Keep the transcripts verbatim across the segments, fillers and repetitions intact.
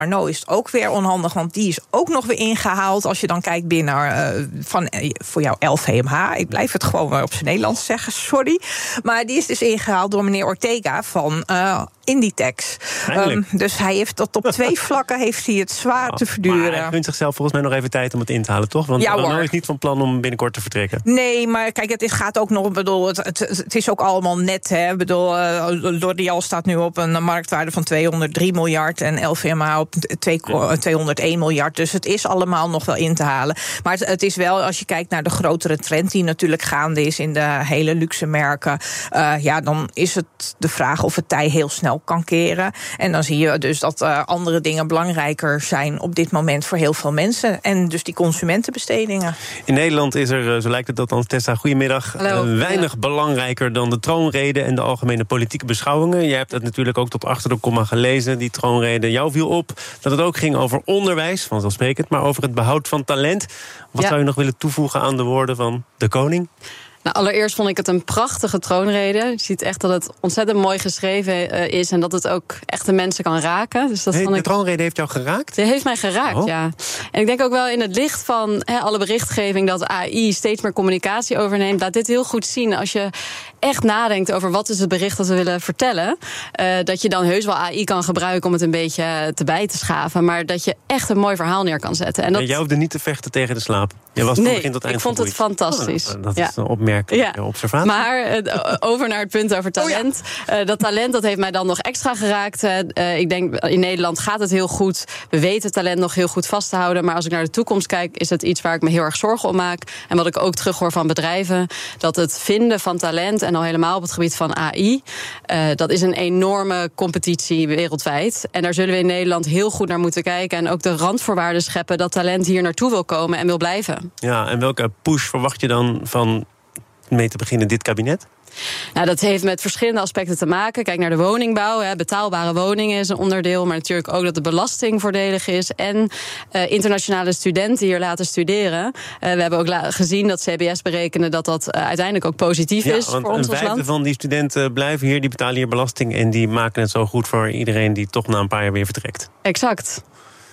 Arnault is het ook weer onhandig, want die is ook nog weer ingehaald. Als je dan kijkt binnen uh, van uh, voor jou L V M H. Ik blijf het gewoon weer op zijn Nederlands zeggen, sorry. Maar die is dus ingehaald door meneer Ortega van uh, Inditex. Um, dus hij heeft dat op twee vlakken heeft hij het zwaar oh, te verduren. Maar hij gunt zichzelf volgens mij nog even tijd om het in te halen, toch? Want ja, Arnault is niet van plan om binnenkort te vertrekken. Nee, maar kijk, het gaat ook nog, bedoel, het, het, het is ook allemaal net, hè. Bedoel, uh, L'Oréal staat nu op een marktwaarde van tweehonderddrie miljard en L V M H op tweehonderdéén miljard. Dus het is allemaal nog wel in te halen. Maar het, het is wel, als je kijkt naar de grotere trend die natuurlijk gaande is in de hele luxe merken, uh, ja, dan is het de vraag of het tij heel snel kan keren. En dan zie je dus dat uh, andere dingen belangrijker zijn op dit moment voor heel veel mensen. En dus die consumentenbestedingen. In Nederland is er, zo lijkt het althans, Tessa, goedemiddag, uh, weinig belangrijker dan de troonrede en de algemene politieke beschouwingen. Jij hebt het natuurlijk ook tot achter de komma gelezen, die troonrede. Jou viel op dat het ook ging over onderwijs, vanzelfsprekend, maar over het behoud van talent. Wat ja. zou je nog willen toevoegen aan de woorden van de koning? Nou, allereerst vond ik het een prachtige troonrede. Je ziet echt dat het ontzettend mooi geschreven uh, is en dat het ook echt de mensen kan raken. Dus dat hey, vond de ik... troonrede heeft jou geraakt? Die heeft mij geraakt, oh. ja. En ik denk ook wel in het licht van he, alle berichtgeving dat A I steeds meer communicatie overneemt, laat dit heel goed zien. Als je echt nadenkt over wat is het bericht dat we willen vertellen, uh, dat je dan heus wel A I kan gebruiken om het een beetje te bij te schaven, maar dat je echt een mooi verhaal neer kan zetten. En dat... ja, jij hoefde niet te vechten tegen de slaap. Je was nee, begin tot eind ik vond het fantastisch. Oh, dat ja. is een opmerkelijke ja. observatie. Maar uh, over naar het punt over talent. Oh ja. uh, dat talent dat heeft mij dan nog extra geraakt. Uh, ik denk, in Nederland gaat het heel goed. We weten talent nog heel goed vast te houden. Maar als ik naar de toekomst kijk, is het iets waar ik me heel erg zorgen om maak. En wat ik ook terughoor van bedrijven, dat het vinden van talent, en al helemaal op het gebied van A I, uh, dat is een enorme competitie wereldwijd. En daar zullen we in Nederland heel goed naar moeten kijken. En ook de randvoorwaarden scheppen dat talent hier naartoe wil komen en wil blijven. Ja, en welke push verwacht je dan van mee te beginnen dit kabinet? Nou, dat heeft met verschillende aspecten te maken. Kijk naar de woningbouw. Hè. Betaalbare woningen is een onderdeel. Maar natuurlijk ook dat de belasting voordelig is. En uh, internationale studenten hier laten studeren. Uh, we hebben ook la- gezien dat C B S berekenen dat dat uh, uiteindelijk ook positief ja, is voor ons als land. Een vijfde van die studenten blijven hier, die betalen hier belasting. En die maken het zo goed voor iedereen die toch na een paar jaar weer vertrekt. Exact.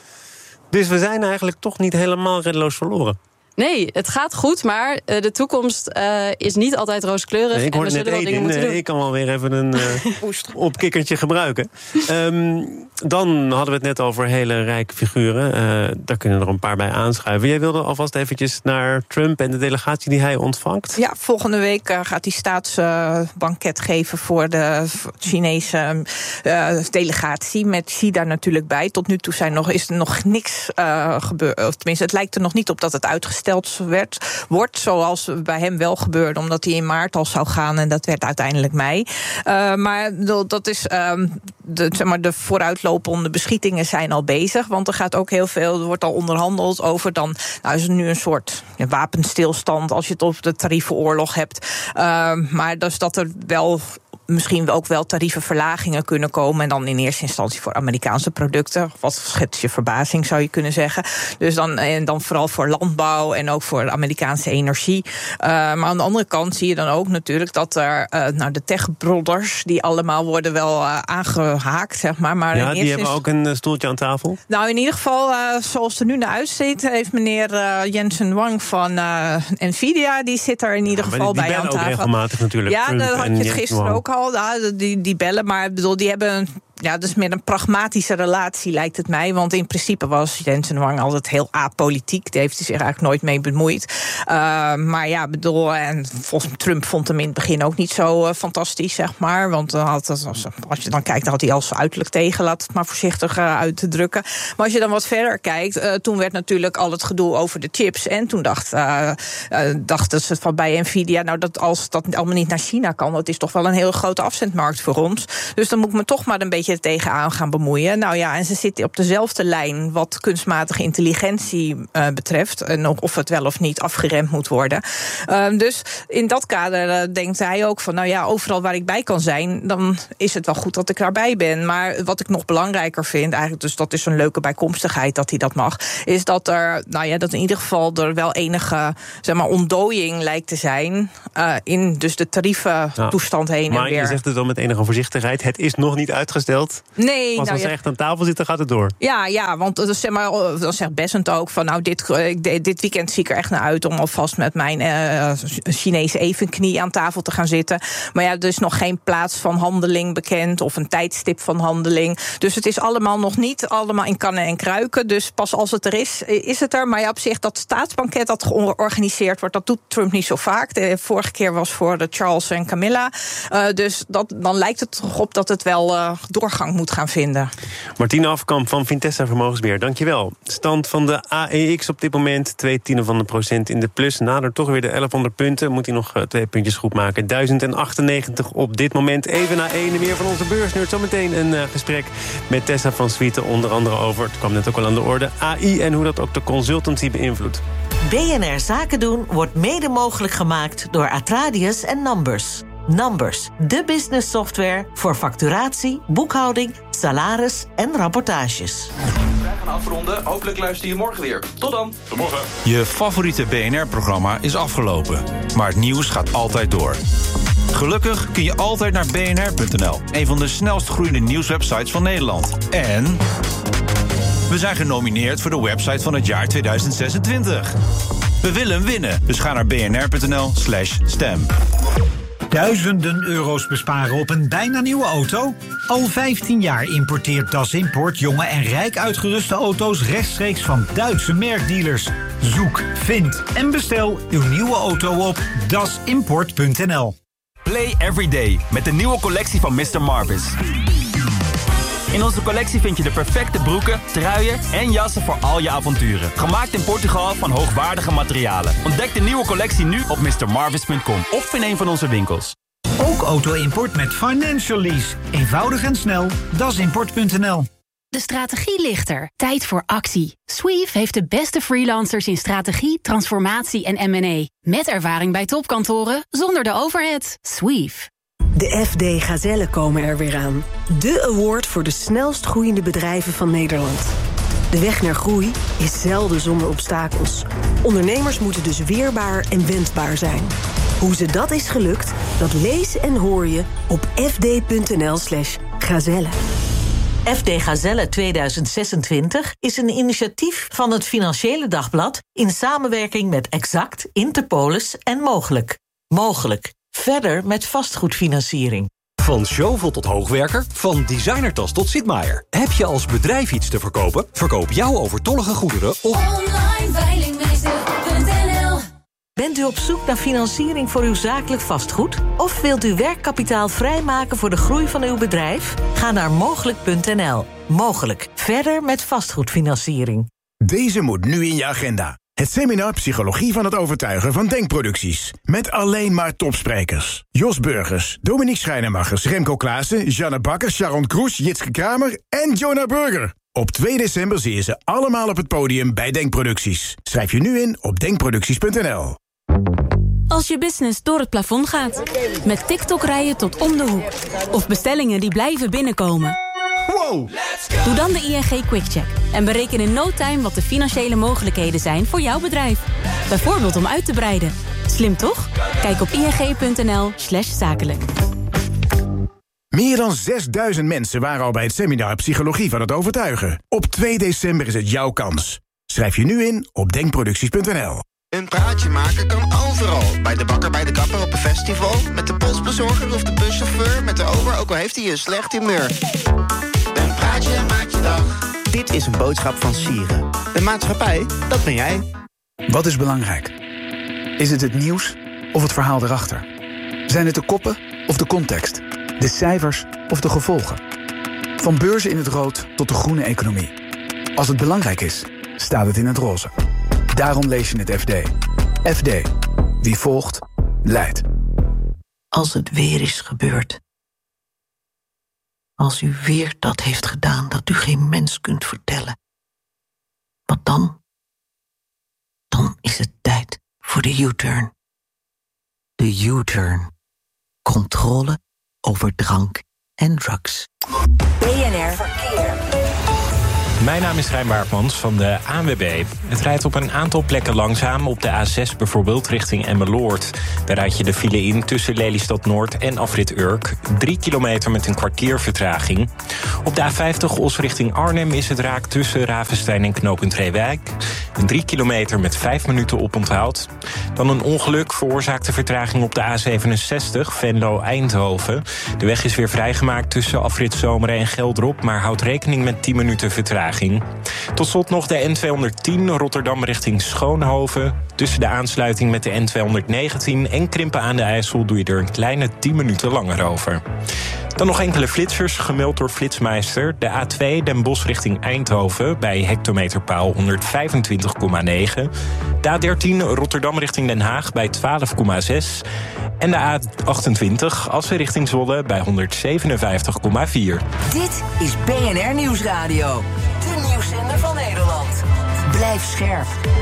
Dus we zijn eigenlijk toch niet helemaal reddeloos verloren. Nee, het gaat goed, maar uh, de toekomst uh, is niet altijd rooskleurig. Nee, ik en we zullen wel dingen moeten doen. Ik kan wel weer even een uh, opkikkertje gebruiken. Um, dan hadden we het net over hele rijke figuren. Uh, daar kunnen er een paar bij aanschuiven. Jij wilde alvast eventjes naar Trump en de delegatie die hij ontvangt. Ja, volgende week uh, gaat hij staatsbanket uh, geven voor de Chinese uh, delegatie. Met Xi daar natuurlijk bij. Tot nu toe zijn nog, is er nog niks uh, gebeurd. Tenminste, het lijkt er nog niet op dat het uitgesteld werd, wordt, zoals bij hem wel gebeurde, omdat hij in maart al zou gaan en dat werd uiteindelijk mei. Uh, maar dat is um, de, zeg maar, de vooruitlopende beschietingen zijn al bezig, want er gaat ook heel veel, er wordt al onderhandeld over dan, nou is er nu een soort ja, wapenstilstand als je het op de tariefenoorlog hebt. Uh, maar dus dat er wel misschien ook wel tarievenverlagingen kunnen komen. En dan in eerste instantie voor Amerikaanse producten. Wat schets je verbazing, zou je kunnen zeggen. Dus dan, en dan vooral voor landbouw en ook voor Amerikaanse energie. Uh, maar aan de andere kant zie je dan ook natuurlijk dat er uh, nou, de tech-brothers, die allemaal worden wel uh, aangehaakt, zeg maar. maar ja, die hebben ook een uh, stoeltje aan tafel. Nou, in ieder geval, uh, zoals het er nu naar uitziet, heeft meneer uh, Jensen Huang van uh, Nvidia, die zit er in ieder ja, geval die, bij die aan tafel. ook regelmatig natuurlijk. Ja, Trump daar had je het Jensen gisteren Huang. ook al. Ja, die, die bellen, maar ik bedoel, die hebben ja, dus meer een pragmatische relatie, lijkt het mij. Want in principe was Jensen Huang altijd heel apolitiek. Daar heeft hij zich eigenlijk nooit mee bemoeid. Uh, maar ja, bedoel, en volgens Trump vond hem in het begin ook niet zo uh, fantastisch, zeg maar. Want uh, had het, als, als je dan kijkt, dan had hij al zijn uiterlijk tegen, laat het maar voorzichtig uh, uit te drukken. Maar als je dan wat verder kijkt, uh, toen werd natuurlijk al het gedoe over de chips. En toen dacht, uh, uh, dachten ze van bij Nvidia, nou, dat als dat allemaal niet naar China kan, dat is toch wel een hele grote afzetmarkt voor ons. Dus dan moet ik me toch maar een beetje tegenaan gaan bemoeien. Nou ja, en ze zitten op dezelfde lijn wat kunstmatige intelligentie uh, betreft. En of het wel of niet afgeremd moet worden. Uh, dus in dat kader uh, denkt hij ook van, nou ja, overal waar ik bij kan zijn, dan is het wel goed dat ik daarbij ben. Maar wat ik nog belangrijker vind, eigenlijk, dus dat is een leuke bijkomstigheid dat hij dat mag, is dat er, nou ja, dat in ieder geval er wel enige, zeg maar, ontdooiing lijkt te zijn uh, in dus de tarieventoestand heen ja, en weer. Maar je zegt het wel met enige voorzichtigheid. Het is nog niet uitgesteld. verteld. Nee. Als nou, ze ja. echt aan tafel zitten, gaat het door. Ja, ja, want zeg maar, dan zegt Bessent ook van... nou, dit, dit weekend zie ik er echt naar uit... om alvast met mijn uh, Chinese evenknie aan tafel te gaan zitten. Maar ja, er is nog geen plaats van handeling bekend... of een tijdstip van handeling. Dus het is allemaal nog niet allemaal in kannen en kruiken. Dus pas als het er is, is het er. Maar ja, op zich, dat staatsbanket dat georganiseerd wordt... dat doet Trump niet zo vaak. De vorige keer was voor de Charles en Camilla. Uh, dus dat, dan lijkt het toch op dat het wel uh, doorgang moet gaan vinden. Martine Afkamp van Vintessa Vermogensbeheer, dankjewel. Stand van de A E X op dit moment, twee tienen van de procent in de plus. Nader toch weer de elfhonderd punten. Moet hij nog uh, twee puntjes goed maken. duizend achtennegentig op dit moment. Even na één meer van onze beursnerd. Zometeen een uh, gesprek met Tessa van Swieten. Onder andere over, het kwam net ook al aan de orde, A I en hoe dat ook de consultancy beïnvloedt. B N R Zaken doen wordt mede mogelijk gemaakt door Atradius en Numbers. Numbers, de business software voor facturatie, boekhouding, salaris en rapportages. Wij gaan afronden. Hopelijk luister je morgen weer. Tot dan. Tot morgen. Je favoriete B N R-programma is afgelopen. Maar het nieuws gaat altijd door. Gelukkig kun je altijd naar b n r punt n l. Een van de snelst groeiende nieuwswebsites van Nederland. En we zijn genomineerd voor de website van het jaar tweeduizend zesentwintig. We willen hem winnen, dus ga naar b n r punt n l slash stem. Duizenden euro's besparen op een bijna nieuwe auto? Al vijftien jaar importeert Das Import jonge en rijk uitgeruste auto's rechtstreeks van Duitse merkdealers. Zoek, vind en bestel uw nieuwe auto op das import punt n l. Play every day met de nieuwe collectie van mister Marvis. In onze collectie vind je de perfecte broeken, truien en jassen voor al je avonturen. Gemaakt in Portugal van hoogwaardige materialen. Ontdek de nieuwe collectie nu op mister marvis punt com of in een van onze winkels. Ook auto-import met Financial Lease. Eenvoudig en snel, das import punt n l. De strategie ligt er. Tijd voor actie. Sweeve heeft de beste freelancers in strategie, transformatie en M en A. Met ervaring bij topkantoren, zonder de overhead. Sweeve. De F D Gazellen komen er weer aan. De award voor de snelst groeiende bedrijven van Nederland. De weg naar groei is zelden zonder obstakels. Ondernemers moeten dus weerbaar en wendbaar zijn. Hoe ze dat is gelukt, dat lees en hoor je op f d punt n l slash gazelle. F D Gazelle tweeduizend zesentwintig is een initiatief van het Financiële Dagblad in samenwerking met Exact, Interpolis en Mogelijk. Mogelijk. Verder met vastgoedfinanciering. Van Zjovel tot hoogwerker, van designertas tot Sitmaier. Heb je als bedrijf iets te verkopen? Verkoop jouw overtollige goederen op online veilingmeester punt n l. Bent u op zoek naar financiering voor uw zakelijk vastgoed? Of wilt u werkkapitaal vrijmaken voor de groei van uw bedrijf? Ga naar mogelijk punt n l. Mogelijk. Verder met vastgoedfinanciering. Deze moet nu in je agenda. Het seminar Psychologie van het Overtuigen van Denkproducties. Met alleen maar topsprekers. Jos Burgers, Dominique Schrijnemachers, Remco Klaassen, Janne Bakker, Sharon Kroes, Jitske Kramer en Jonah Burger. Op twee december zie je ze allemaal op het podium bij Denkproducties. Schrijf je nu in op denkproducties punt n l. Als je business door het plafond gaat. Met TikTok-rijen tot om de hoek. Of bestellingen die blijven binnenkomen. Wow! Doe dan de I N G QuickCheck. En bereken in no time wat de financiële mogelijkheden zijn voor jouw bedrijf. Bijvoorbeeld om uit te breiden. Slim toch? Kijk op ing punt n l slash zakelijk. Meer dan zesduizend mensen waren al bij het seminar Psychologie van het Overtuigen. Op twee december is het jouw kans. Schrijf je nu in op denkproducties punt n l. Een praatje maken kan overal. Bij de bakker, bij de kapper, op een festival. Met de postbezorger of de buschauffeur. Met de ober, ook al heeft hij een slecht humeur. Een praatje maakt je dag. Dit is een boodschap van Sieren. De maatschappij, dat ben jij. Wat is belangrijk? Is het het nieuws of het verhaal erachter? Zijn het de koppen of de context? De cijfers of de gevolgen? Van beurzen in het rood tot de groene economie. Als het belangrijk is, staat het in het roze. Daarom lees je het F D. F D. Wie volgt, leidt. Als het weer is gebeurd. Als u weer dat heeft gedaan dat u geen mens kunt vertellen. Wat dan? Dan is het tijd voor de U-turn. De U-turn. Controle over drank en drugs. B N R Verkeer. Mijn naam is Rijn Baartmans van de A N W B. Het rijdt op een aantal plekken langzaam. Op de A zes bijvoorbeeld richting Emmeloord. Daar rijd je de file in tussen Lelystad Noord en afrit Urk. Drie kilometer met een kwartier vertraging. Op de A vijftig Os richting Arnhem is het raak tussen Ravenstein en knooppunt Reewijk. Drie kilometer met vijf minuten oponthoud. Dan een ongeluk veroorzaakte vertraging op de A zevenenzestig Venlo-Eindhoven. De weg is weer vrijgemaakt tussen afrit Zomeren en Geldrop, maar houdt rekening met tien minuten vertraging. Tot slot nog de N tweehonderdtien Rotterdam richting Schoonhoven. Tussen de aansluiting met de N tweehonderdnegentien en Krimpen aan de IJssel doe je er een kleine tien minuten langer over. Dan nog enkele flitsers, gemeld door Flitsmeister. De A twee Den Bosch richting Eindhoven bij hectometerpaal honderdvijfentwintig komma negen. De A dertien Rotterdam richting Den Haag bij twaalf komma zes. En de A achtentwintig Assen richting Zwolle bij honderdzevenenvijftig komma vier. Dit is B N R Nieuwsradio. De nieuwszender van Nederland. Blijf scherp.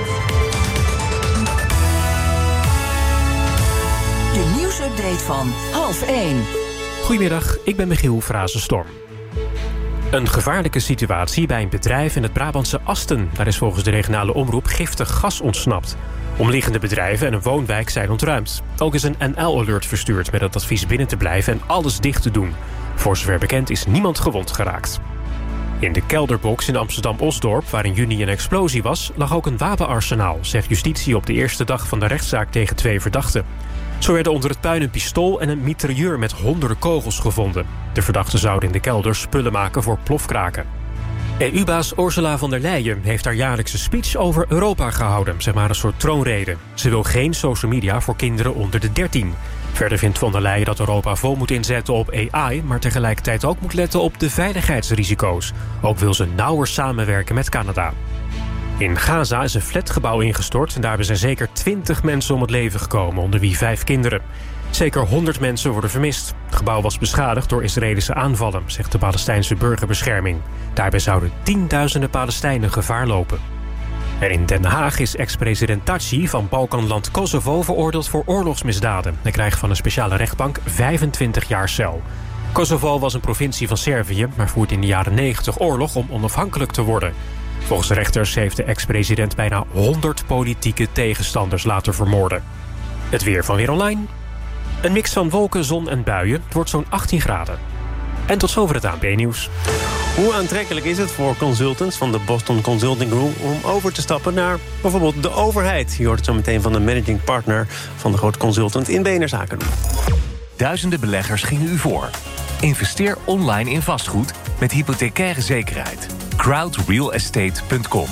De nieuwsupdate van half één. Goedemiddag, ik ben Michiel Frazenstorm. Een gevaarlijke situatie bij een bedrijf in het Brabantse Asten. Daar is volgens de regionale omroep giftig gas ontsnapt. Omliggende bedrijven en een woonwijk zijn ontruimd. Ook is een N L-alert verstuurd met het advies binnen te blijven en alles dicht te doen. Voor zover bekend is niemand gewond geraakt. In de kelderbox in Amsterdam-Osdorp, waar in juni een explosie was, lag ook een wapenarsenaal, zegt justitie op de eerste dag van de rechtszaak tegen twee verdachten. Zo werden onder het puin een pistool en een mitrailleur met honderden kogels gevonden. De verdachten zouden in de kelder spullen maken voor plofkraken. E U-baas Ursula von der Leyen heeft haar jaarlijkse speech over Europa gehouden, zeg maar een soort troonrede. Ze wil geen social media voor kinderen onder de dertien. Verder vindt von der Leyen dat Europa vol moet inzetten op A I, maar tegelijkertijd ook moet letten op de veiligheidsrisico's. Ook wil ze nauwer samenwerken met Canada. In Gaza is een flatgebouw ingestort en daarbij zijn zeker twintig mensen om het leven gekomen, onder wie vijf kinderen. Zeker honderd mensen worden vermist. Het gebouw was beschadigd door Israëlische aanvallen, zegt de Palestijnse burgerbescherming. Daarbij zouden tienduizenden Palestijnen gevaar lopen. En in Den Haag is ex-president Thaci van Balkanland Kosovo veroordeeld voor oorlogsmisdaden. Hij krijgt van een speciale rechtbank vijfentwintig jaar cel. Kosovo was een provincie van Servië, maar voerde in de jaren negentig oorlog om onafhankelijk te worden. Volgens de rechters heeft de ex-president bijna honderd politieke tegenstanders laten vermoorden. Het weer van Weer Online. Een mix van wolken, zon en buien. Het wordt zo'n achttien graden. En tot zover het A N P-nieuws. Hoe aantrekkelijk is het voor consultants van de Boston Consulting Group om over te stappen naar bijvoorbeeld de overheid? Je hoort het zo meteen van de managing partner van de grote consultant in B N R Zaken. Duizenden beleggers gingen u voor. Investeer online in vastgoed met hypothecaire zekerheid. crowd real estate punt com.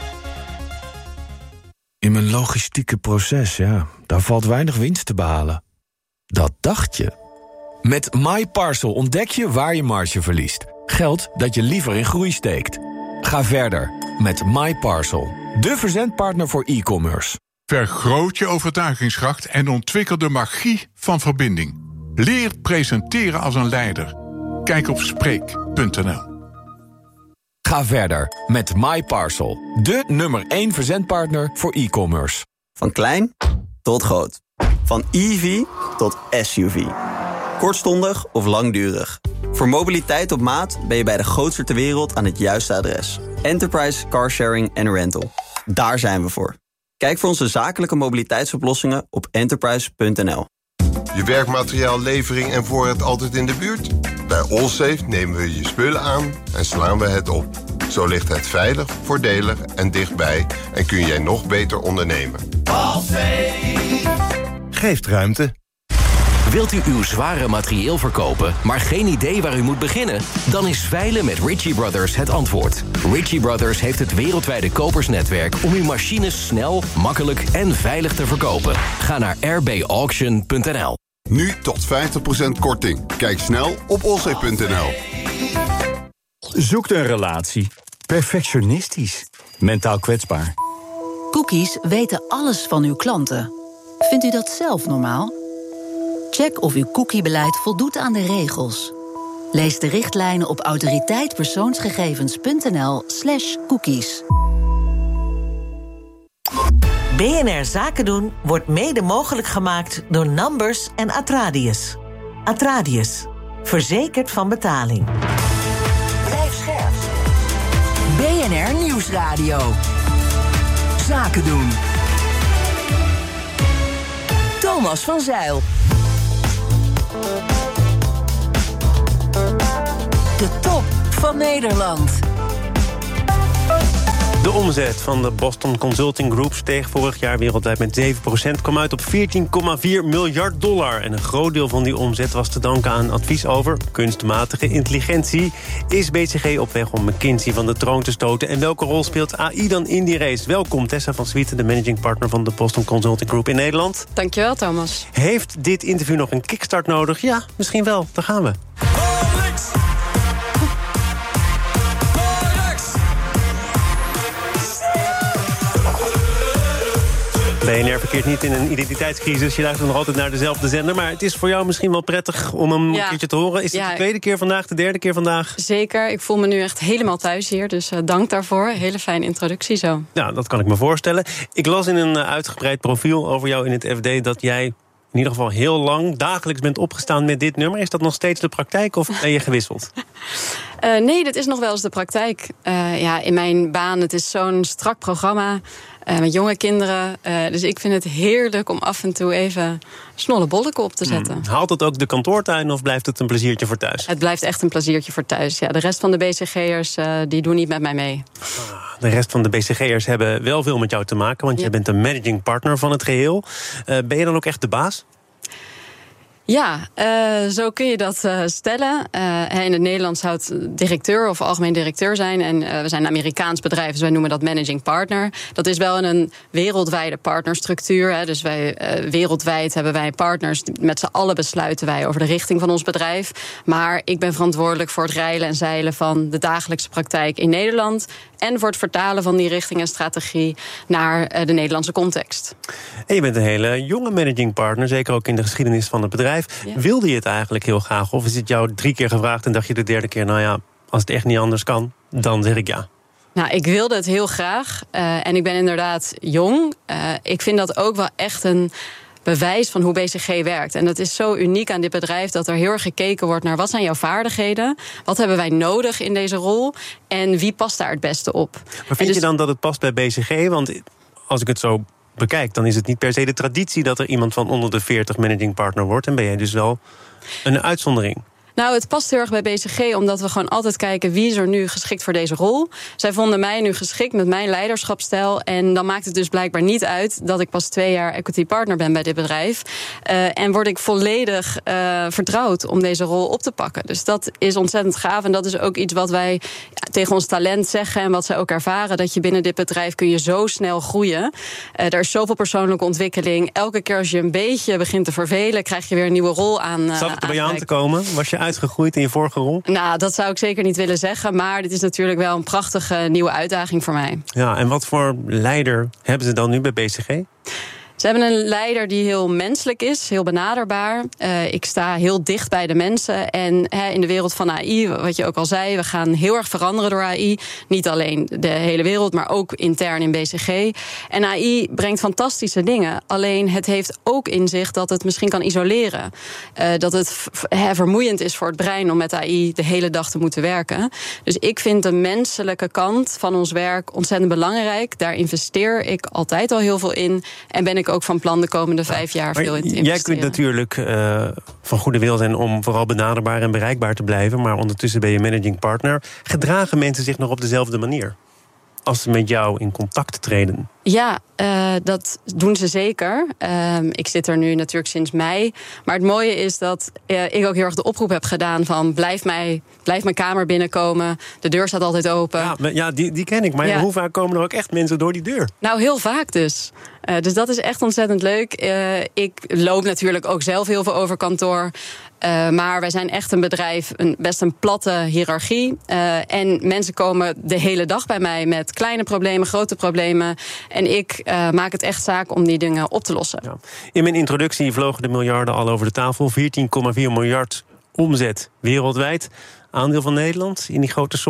In mijn logistieke proces, ja, daar valt weinig winst te behalen. Dat dacht je. Met MyParcel ontdek je waar je marge verliest. Geld dat je liever in groei steekt. Ga verder met MyParcel, de verzendpartner voor e-commerce. Vergroot je overtuigingskracht en ontwikkel de magie van verbinding. Leer presenteren als een leider. Kijk op spreek punt n l. Ga verder met MyParcel, de nummer één verzendpartner voor e-commerce. Van klein tot groot. Van E V tot S U V. Kortstondig of langdurig. Voor mobiliteit op maat ben je bij de grootste ter wereld aan het juiste adres. Enterprise Car Sharing and Rental. Daar zijn we voor. Kijk voor onze zakelijke mobiliteitsoplossingen op enterprise punt n l. Je werkmateriaal, levering en voorraad altijd in de buurt? Bij Allsafe nemen we je spullen aan en slaan we het op. Zo ligt het veilig, voordelig en dichtbij en kun jij nog beter ondernemen. Allsafe geeft ruimte. Wilt u uw zware materieel verkopen, maar geen idee waar u moet beginnen? Dan is veilen met Ritchie Brothers het antwoord. Ritchie Brothers heeft het wereldwijde kopersnetwerk om uw machines snel, makkelijk en veilig te verkopen. Ga naar r b auction punt n l. Nu tot vijftig procent korting. Kijk snel op allsafe punt n l. Zoekt een relatie. Perfectionistisch. Mentaal kwetsbaar. Cookies weten alles van uw klanten. Vindt u dat zelf normaal? Check of uw cookiebeleid voldoet aan de regels. Lees de richtlijnen op autoriteitpersoonsgegevens punt n l slash cookies. B N R Zaken doen wordt mede mogelijk gemaakt door Numbers en Atradius. Atradius. Verzekerd van betaling. Blijf scherp. B Nieuwsradio. Zaken doen. Thomas van Zijl. De top van Nederland. De omzet van de Boston Consulting Group steeg vorig jaar wereldwijd met zeven procent... kwam uit op veertien komma vier miljard dollar. En een groot deel van die omzet was te danken aan advies over kunstmatige intelligentie. Is B C G op weg om McKinsey van de troon te stoten? En welke rol speelt A I dan in die race? Welkom Tessa van Swieten, de managing partner van de Boston Consulting Group in Nederland. Dankjewel, Thomas. Heeft dit interview nog een kickstart nodig? Ja, misschien wel. Daar gaan we. B N R verkeert niet in een identiteitscrisis. Je luistert nog altijd naar dezelfde zender. Maar het is voor jou misschien wel prettig om hem ja. een keertje te horen. Is het ja. de tweede keer vandaag, de derde keer vandaag? Zeker. Ik voel me nu echt helemaal thuis hier. Dus uh, dank daarvoor. Hele fijne introductie zo. Ja, dat kan ik me voorstellen. Ik las in een uh, uitgebreid profiel over jou in het F D... dat jij in ieder geval heel lang dagelijks bent opgestaan met dit nummer. Is dat nog steeds de praktijk of ben je gewisseld? Uh, nee, dat is nog wel eens de praktijk. Uh, ja, in mijn baan, het is zo'n strak programma... Uh, met jonge kinderen. Uh, dus ik vind het heerlijk om af en toe even snolle bolletjes op te zetten. Hmm. Haalt het ook de kantoortuin of blijft het een pleziertje voor thuis? Het blijft echt een pleziertje voor thuis. Ja, de rest van de B C G'ers uh, die doen niet met mij mee. Ah, de rest van de B C G'ers hebben wel veel met jou te maken... want ja. jij bent de managing partner van het geheel. Uh, ben je dan ook echt de baas? Ja, uh, zo kun je dat uh, stellen. Uh, in het Nederlands zou het directeur of algemeen directeur zijn. En uh, we zijn een Amerikaans bedrijf, dus wij noemen dat managing partner. Dat is wel in een wereldwijde partnerstructuur. Hè. Dus wij, uh, wereldwijd hebben wij partners. Met z'n allen besluiten wij over de richting van ons bedrijf. Maar ik ben verantwoordelijk voor het reilen en zeilen van de dagelijkse praktijk in Nederland. En voor het vertalen van die richting en strategie naar uh, de Nederlandse context. En je bent een hele jonge managing partner, zeker ook in de geschiedenis van het bedrijf. Ja. Wilde je het eigenlijk heel graag? Of is het jou drie keer gevraagd en dacht je de derde keer... nou ja, als het echt niet anders kan, dan zeg ik ja. Nou, ik wilde het heel graag. Uh, en ik ben inderdaad jong. Uh, ik vind dat ook wel echt een bewijs van hoe B C G werkt. En dat is zo uniek aan dit bedrijf... dat er heel erg gekeken wordt naar wat zijn jouw vaardigheden? Wat hebben wij nodig in deze rol? En wie past daar het beste op? Maar vind dus... je dan dat het past bij B C G? Want als ik het zo bekijk, dan is het niet per se de traditie... dat er iemand van onder de veertig managing partner wordt. En ben jij dus wel een uitzondering. Nou, het past heel erg bij B C G, omdat we gewoon altijd kijken... wie is er nu geschikt voor deze rol. Zij vonden mij nu geschikt met mijn leiderschapsstijl. En dan maakt het dus blijkbaar niet uit... dat ik pas twee jaar equity partner ben bij dit bedrijf. Uh, en word ik volledig uh, vertrouwd om deze rol op te pakken. Dus dat is ontzettend gaaf. En dat is ook iets wat wij ja, tegen ons talent zeggen... en wat zij ook ervaren, dat je binnen dit bedrijf... kun je zo snel groeien. Uh, er is zoveel persoonlijke ontwikkeling. Elke keer als je een beetje begint te vervelen... krijg je weer een nieuwe rol aan. Uh, Zat het er bij jou aan te komen? Was je uitgegroeid in je vorige rol? Nou, dat zou ik zeker niet willen zeggen. Maar dit is natuurlijk wel een prachtige nieuwe uitdaging voor mij. Ja, en wat voor leider hebben ze dan nu bij B C G? Ze hebben een leider die heel menselijk is, heel benaderbaar. Uh, ik sta heel dicht bij de mensen. En he, in de wereld van A I, wat je ook al zei... we gaan heel erg veranderen door A I. Niet alleen de hele wereld, maar ook intern in B C G. En A I brengt fantastische dingen. Alleen het heeft ook in zich dat het misschien kan isoleren. Uh, dat het he, vermoeiend is voor het brein om met A I de hele dag te moeten werken. Dus ik vind de menselijke kant van ons werk ontzettend belangrijk. Daar investeer ik altijd al heel veel in. En ben ik ook van plan de komende vijf jaar veel in te investeren. Jij kunt natuurlijk uh, van goede wil zijn om vooral benaderbaar en bereikbaar te blijven, maar ondertussen ben je managing partner. Gedragen mensen zich nog op dezelfde manier als ze met jou in contact treden? Ja, uh, dat doen ze zeker. Uh, ik zit er nu natuurlijk sinds mei. Maar het mooie is dat uh, ik ook heel erg de oproep heb gedaan van blijf, mij, blijf mijn kamer binnenkomen. De deur staat altijd open. Ja, maar, ja die, die ken ik. Maar ja. Hoe vaak komen er ook echt mensen door die deur? Nou, heel vaak dus. Uh, dus dat is echt ontzettend leuk. Uh, ik loop natuurlijk ook zelf heel veel over kantoor. Uh, maar wij zijn echt een bedrijf, een, best een platte hiërarchie. Uh, en mensen komen de hele dag bij mij met kleine problemen, grote problemen. En ik uh, maak het echt zaak om die dingen op te lossen. Ja. In mijn introductie vlogen de miljarden al over de tafel. veertien komma vier miljard omzet wereldwijd. Aandeel van Nederland in die grote som?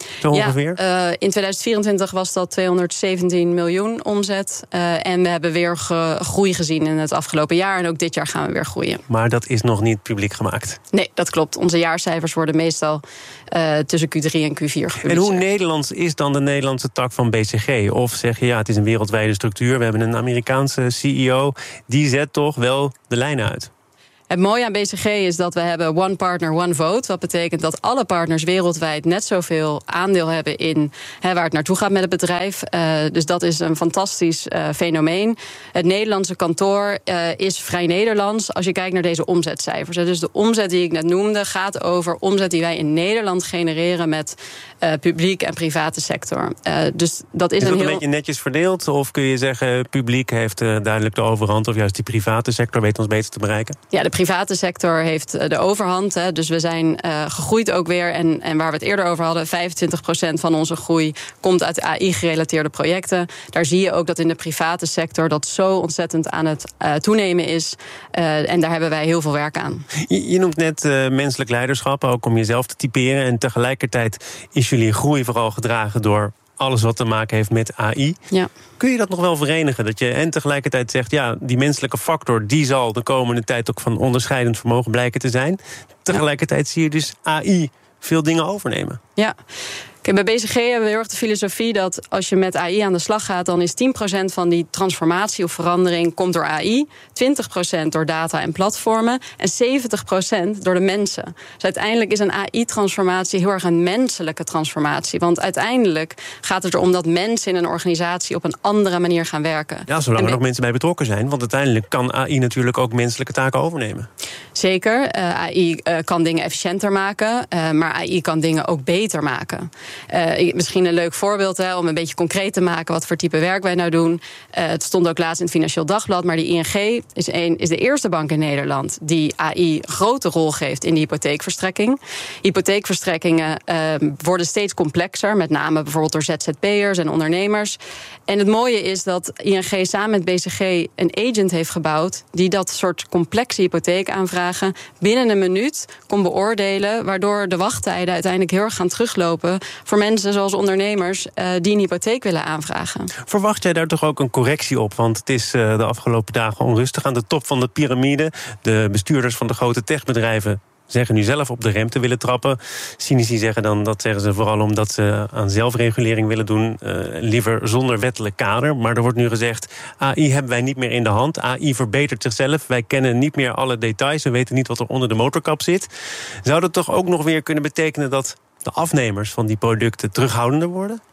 Zo ongeveer? Ja, uh, in tweeduizend vierentwintig was dat tweehonderdzeventien miljoen omzet. Uh, en we hebben weer ge- groei gezien in het afgelopen jaar. En ook dit jaar gaan we weer groeien. Maar dat is nog niet publiek gemaakt? Nee, dat klopt. Onze jaarcijfers worden meestal uh, tussen Q drie en Q vier gepubliceerd. En hoe Nederlands is dan de Nederlandse tak van B C G? Of zeg je, ja, het is een wereldwijde structuur. We hebben een Amerikaanse C E O. Die zet toch wel de lijnen uit. Het mooie aan B C G is dat we hebben one partner, one vote. Wat betekent dat alle partners wereldwijd net zoveel aandeel hebben in he, waar het naartoe gaat met het bedrijf. Uh, dus dat is een fantastisch uh, fenomeen. Het Nederlandse kantoor uh, is vrij Nederlands als je kijkt naar deze omzetcijfers. Dus de omzet die ik net noemde gaat over omzet die wij in Nederland genereren met uh, publiek en private sector. Uh, dus dat is, is dat een een heel... beetje netjes verdeeld? Of kun je zeggen, publiek heeft uh, duidelijk de overhand, of juist die private sector weet ons beter te bereiken? Ja, de private sector heeft de overhand. Hè, dus we zijn uh, gegroeid ook weer. En, en waar we het eerder over hadden, vijfentwintig procent van onze groei komt uit A I-gerelateerde projecten. Daar zie je ook dat in de private sector dat zo ontzettend aan het uh, toenemen is. Uh, en daar hebben wij heel veel werk aan. Je, je noemt net uh, menselijk leiderschap, ook om jezelf te typeren. En tegelijkertijd is jullie groei vooral gedragen door alles wat te maken heeft met A I. Ja. Kun je dat nog wel verenigen? Dat je en tegelijkertijd zegt, ja, die menselijke factor die zal de komende tijd ook van onderscheidend vermogen blijken te zijn. Tegelijkertijd zie je dus A I veel dingen overnemen. Ja. Kijk, bij B C G hebben we heel erg de filosofie dat als je met A I aan de slag gaat, dan is tien procent van die transformatie of verandering komt door A I, twintig procent door data en platformen en zeventig procent door de mensen. Dus uiteindelijk is een A I-transformatie heel erg een menselijke transformatie. Want uiteindelijk gaat het erom dat mensen in een organisatie op een andere manier gaan werken. Ja, zolang en er nog mensen bij betrokken zijn. Want uiteindelijk kan A I natuurlijk ook menselijke taken overnemen. Zeker. Uh, A I uh, kan dingen efficiënter maken, uh, maar A I kan dingen ook beter maken. Uh, misschien een leuk voorbeeld hè, om een beetje concreet te maken wat voor type werk wij nou doen. Uh, het stond ook laatst in het Financieel Dagblad, maar de I N G is, een, is de eerste bank in Nederland die A I een grote rol geeft in de hypotheekverstrekking. Hypotheekverstrekkingen uh, worden steeds complexer, met name bijvoorbeeld door Z Z P'ers en ondernemers. En het mooie is dat I N G samen met B C G een agent heeft gebouwd die dat soort complexe hypotheekaanvragen binnen een minuut kon beoordelen, waardoor de wachttijden uiteindelijk heel erg gaan teruglopen voor mensen zoals ondernemers uh, die een hypotheek willen aanvragen. Verwacht jij daar toch ook een correctie op? Want het is uh, de afgelopen dagen onrustig aan de top van de piramide. De bestuurders van de grote techbedrijven zeggen nu zelf op de rem te willen trappen. Cynici zeggen dan, dat zeggen ze vooral omdat ze aan zelfregulering willen doen, uh, liever zonder wettelijk kader. Maar er wordt nu gezegd, A I hebben wij niet meer in de hand. A I verbetert zichzelf. Wij kennen niet meer alle details. We weten niet wat er onder de motorkap zit. Zou dat toch ook nog weer kunnen betekenen dat de afnemers van die producten terughoudender worden?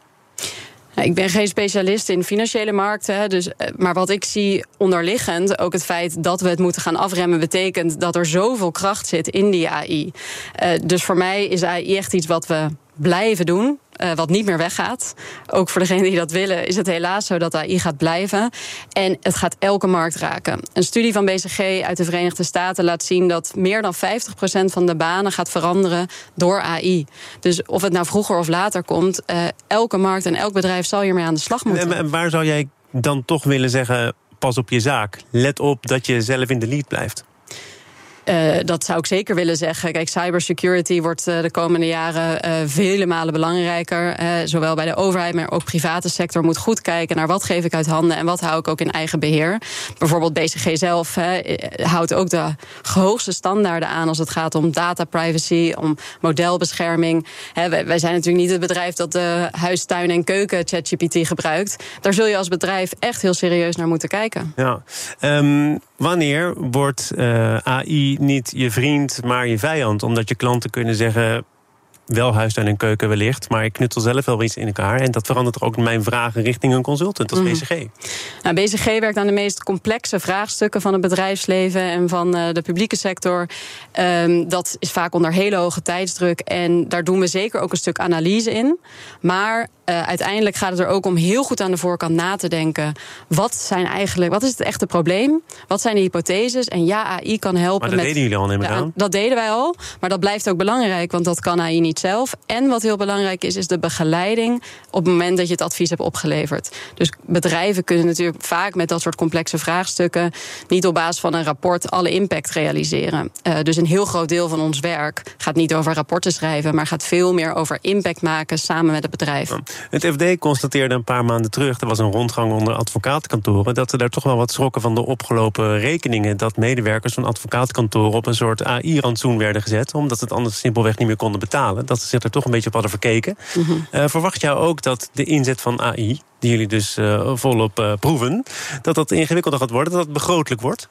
Ik ben geen specialist in financiële markten, dus, maar wat ik zie onderliggend, ook het feit dat we het moeten gaan afremmen, betekent dat er zoveel kracht zit in die A I. Uh, dus voor mij is A I echt iets wat we blijven doen, uh, wat niet meer weggaat. Ook voor degenen die dat willen, is het helaas zo dat A I gaat blijven. En het gaat elke markt raken. Een studie van B C G uit de Verenigde Staten laat zien dat meer dan vijftig procent van de banen gaat veranderen door A I. Dus of het nou vroeger of later komt, uh, elke markt en elk bedrijf zal hiermee aan de slag moeten. En, en waar zou jij dan toch willen zeggen, pas op je zaak. Let op dat je zelf in de lead blijft. Uh, dat zou ik zeker willen zeggen. Kijk, cybersecurity wordt uh, de komende jaren uh, vele malen belangrijker. Uh, zowel bij de overheid, maar ook private sector moet goed kijken naar wat geef ik uit handen en wat hou ik ook in eigen beheer. Bijvoorbeeld B C G zelf he, houdt ook de hoogste standaarden aan als het gaat om data privacy, om modelbescherming. He, wij, wij zijn natuurlijk niet het bedrijf dat de huis, tuin en keuken ChatGPT gebruikt. Daar zul je als bedrijf echt heel serieus naar moeten kijken. Ja. Um, wanneer wordt uh, A I niet je vriend, maar je vijand? Omdat je klanten kunnen zeggen, wel huistuin en keuken wellicht, maar ik knutsel zelf wel iets in elkaar. En dat verandert ook mijn vragen richting een consultant als mm. B C G. Nou, B C G werkt aan de meest complexe vraagstukken van het bedrijfsleven en van uh, de publieke sector. Um, dat is vaak onder hele hoge tijdsdruk. En daar doen we zeker ook een stuk analyse in. Maar uh, uiteindelijk gaat het er ook om heel goed aan de voorkant na te denken. Wat zijn eigenlijk, wat is het echte probleem? Wat zijn de hypotheses? En ja, A I kan helpen. Maar dat met, deden jullie al, neem ik ja, aan. Dat deden wij al. Maar dat blijft ook belangrijk, want dat kan A I niet doet zelf. En wat heel belangrijk is, is de begeleiding op het moment dat je het advies hebt opgeleverd. Dus bedrijven kunnen natuurlijk vaak met dat soort complexe vraagstukken niet op basis van een rapport alle impact realiseren. Uh, dus een heel groot deel van ons werk gaat niet over rapporten schrijven, maar gaat veel meer over impact maken samen met het bedrijf. Het F D constateerde een paar maanden terug, er was een rondgang onder advocatenkantoren, dat er daar toch wel wat schrokken van de opgelopen rekeningen, dat medewerkers van advocatenkantoren op een soort A I-rantsoen werden gezet, omdat het anders simpelweg niet meer konden betalen. Dat ze zich er toch een beetje op hadden verkeken. Mm-hmm. Uh, verwacht jou ook dat de inzet van A I, die jullie dus uh, volop uh, proeven, dat dat ingewikkelder gaat worden, dat dat begrotelijk wordt?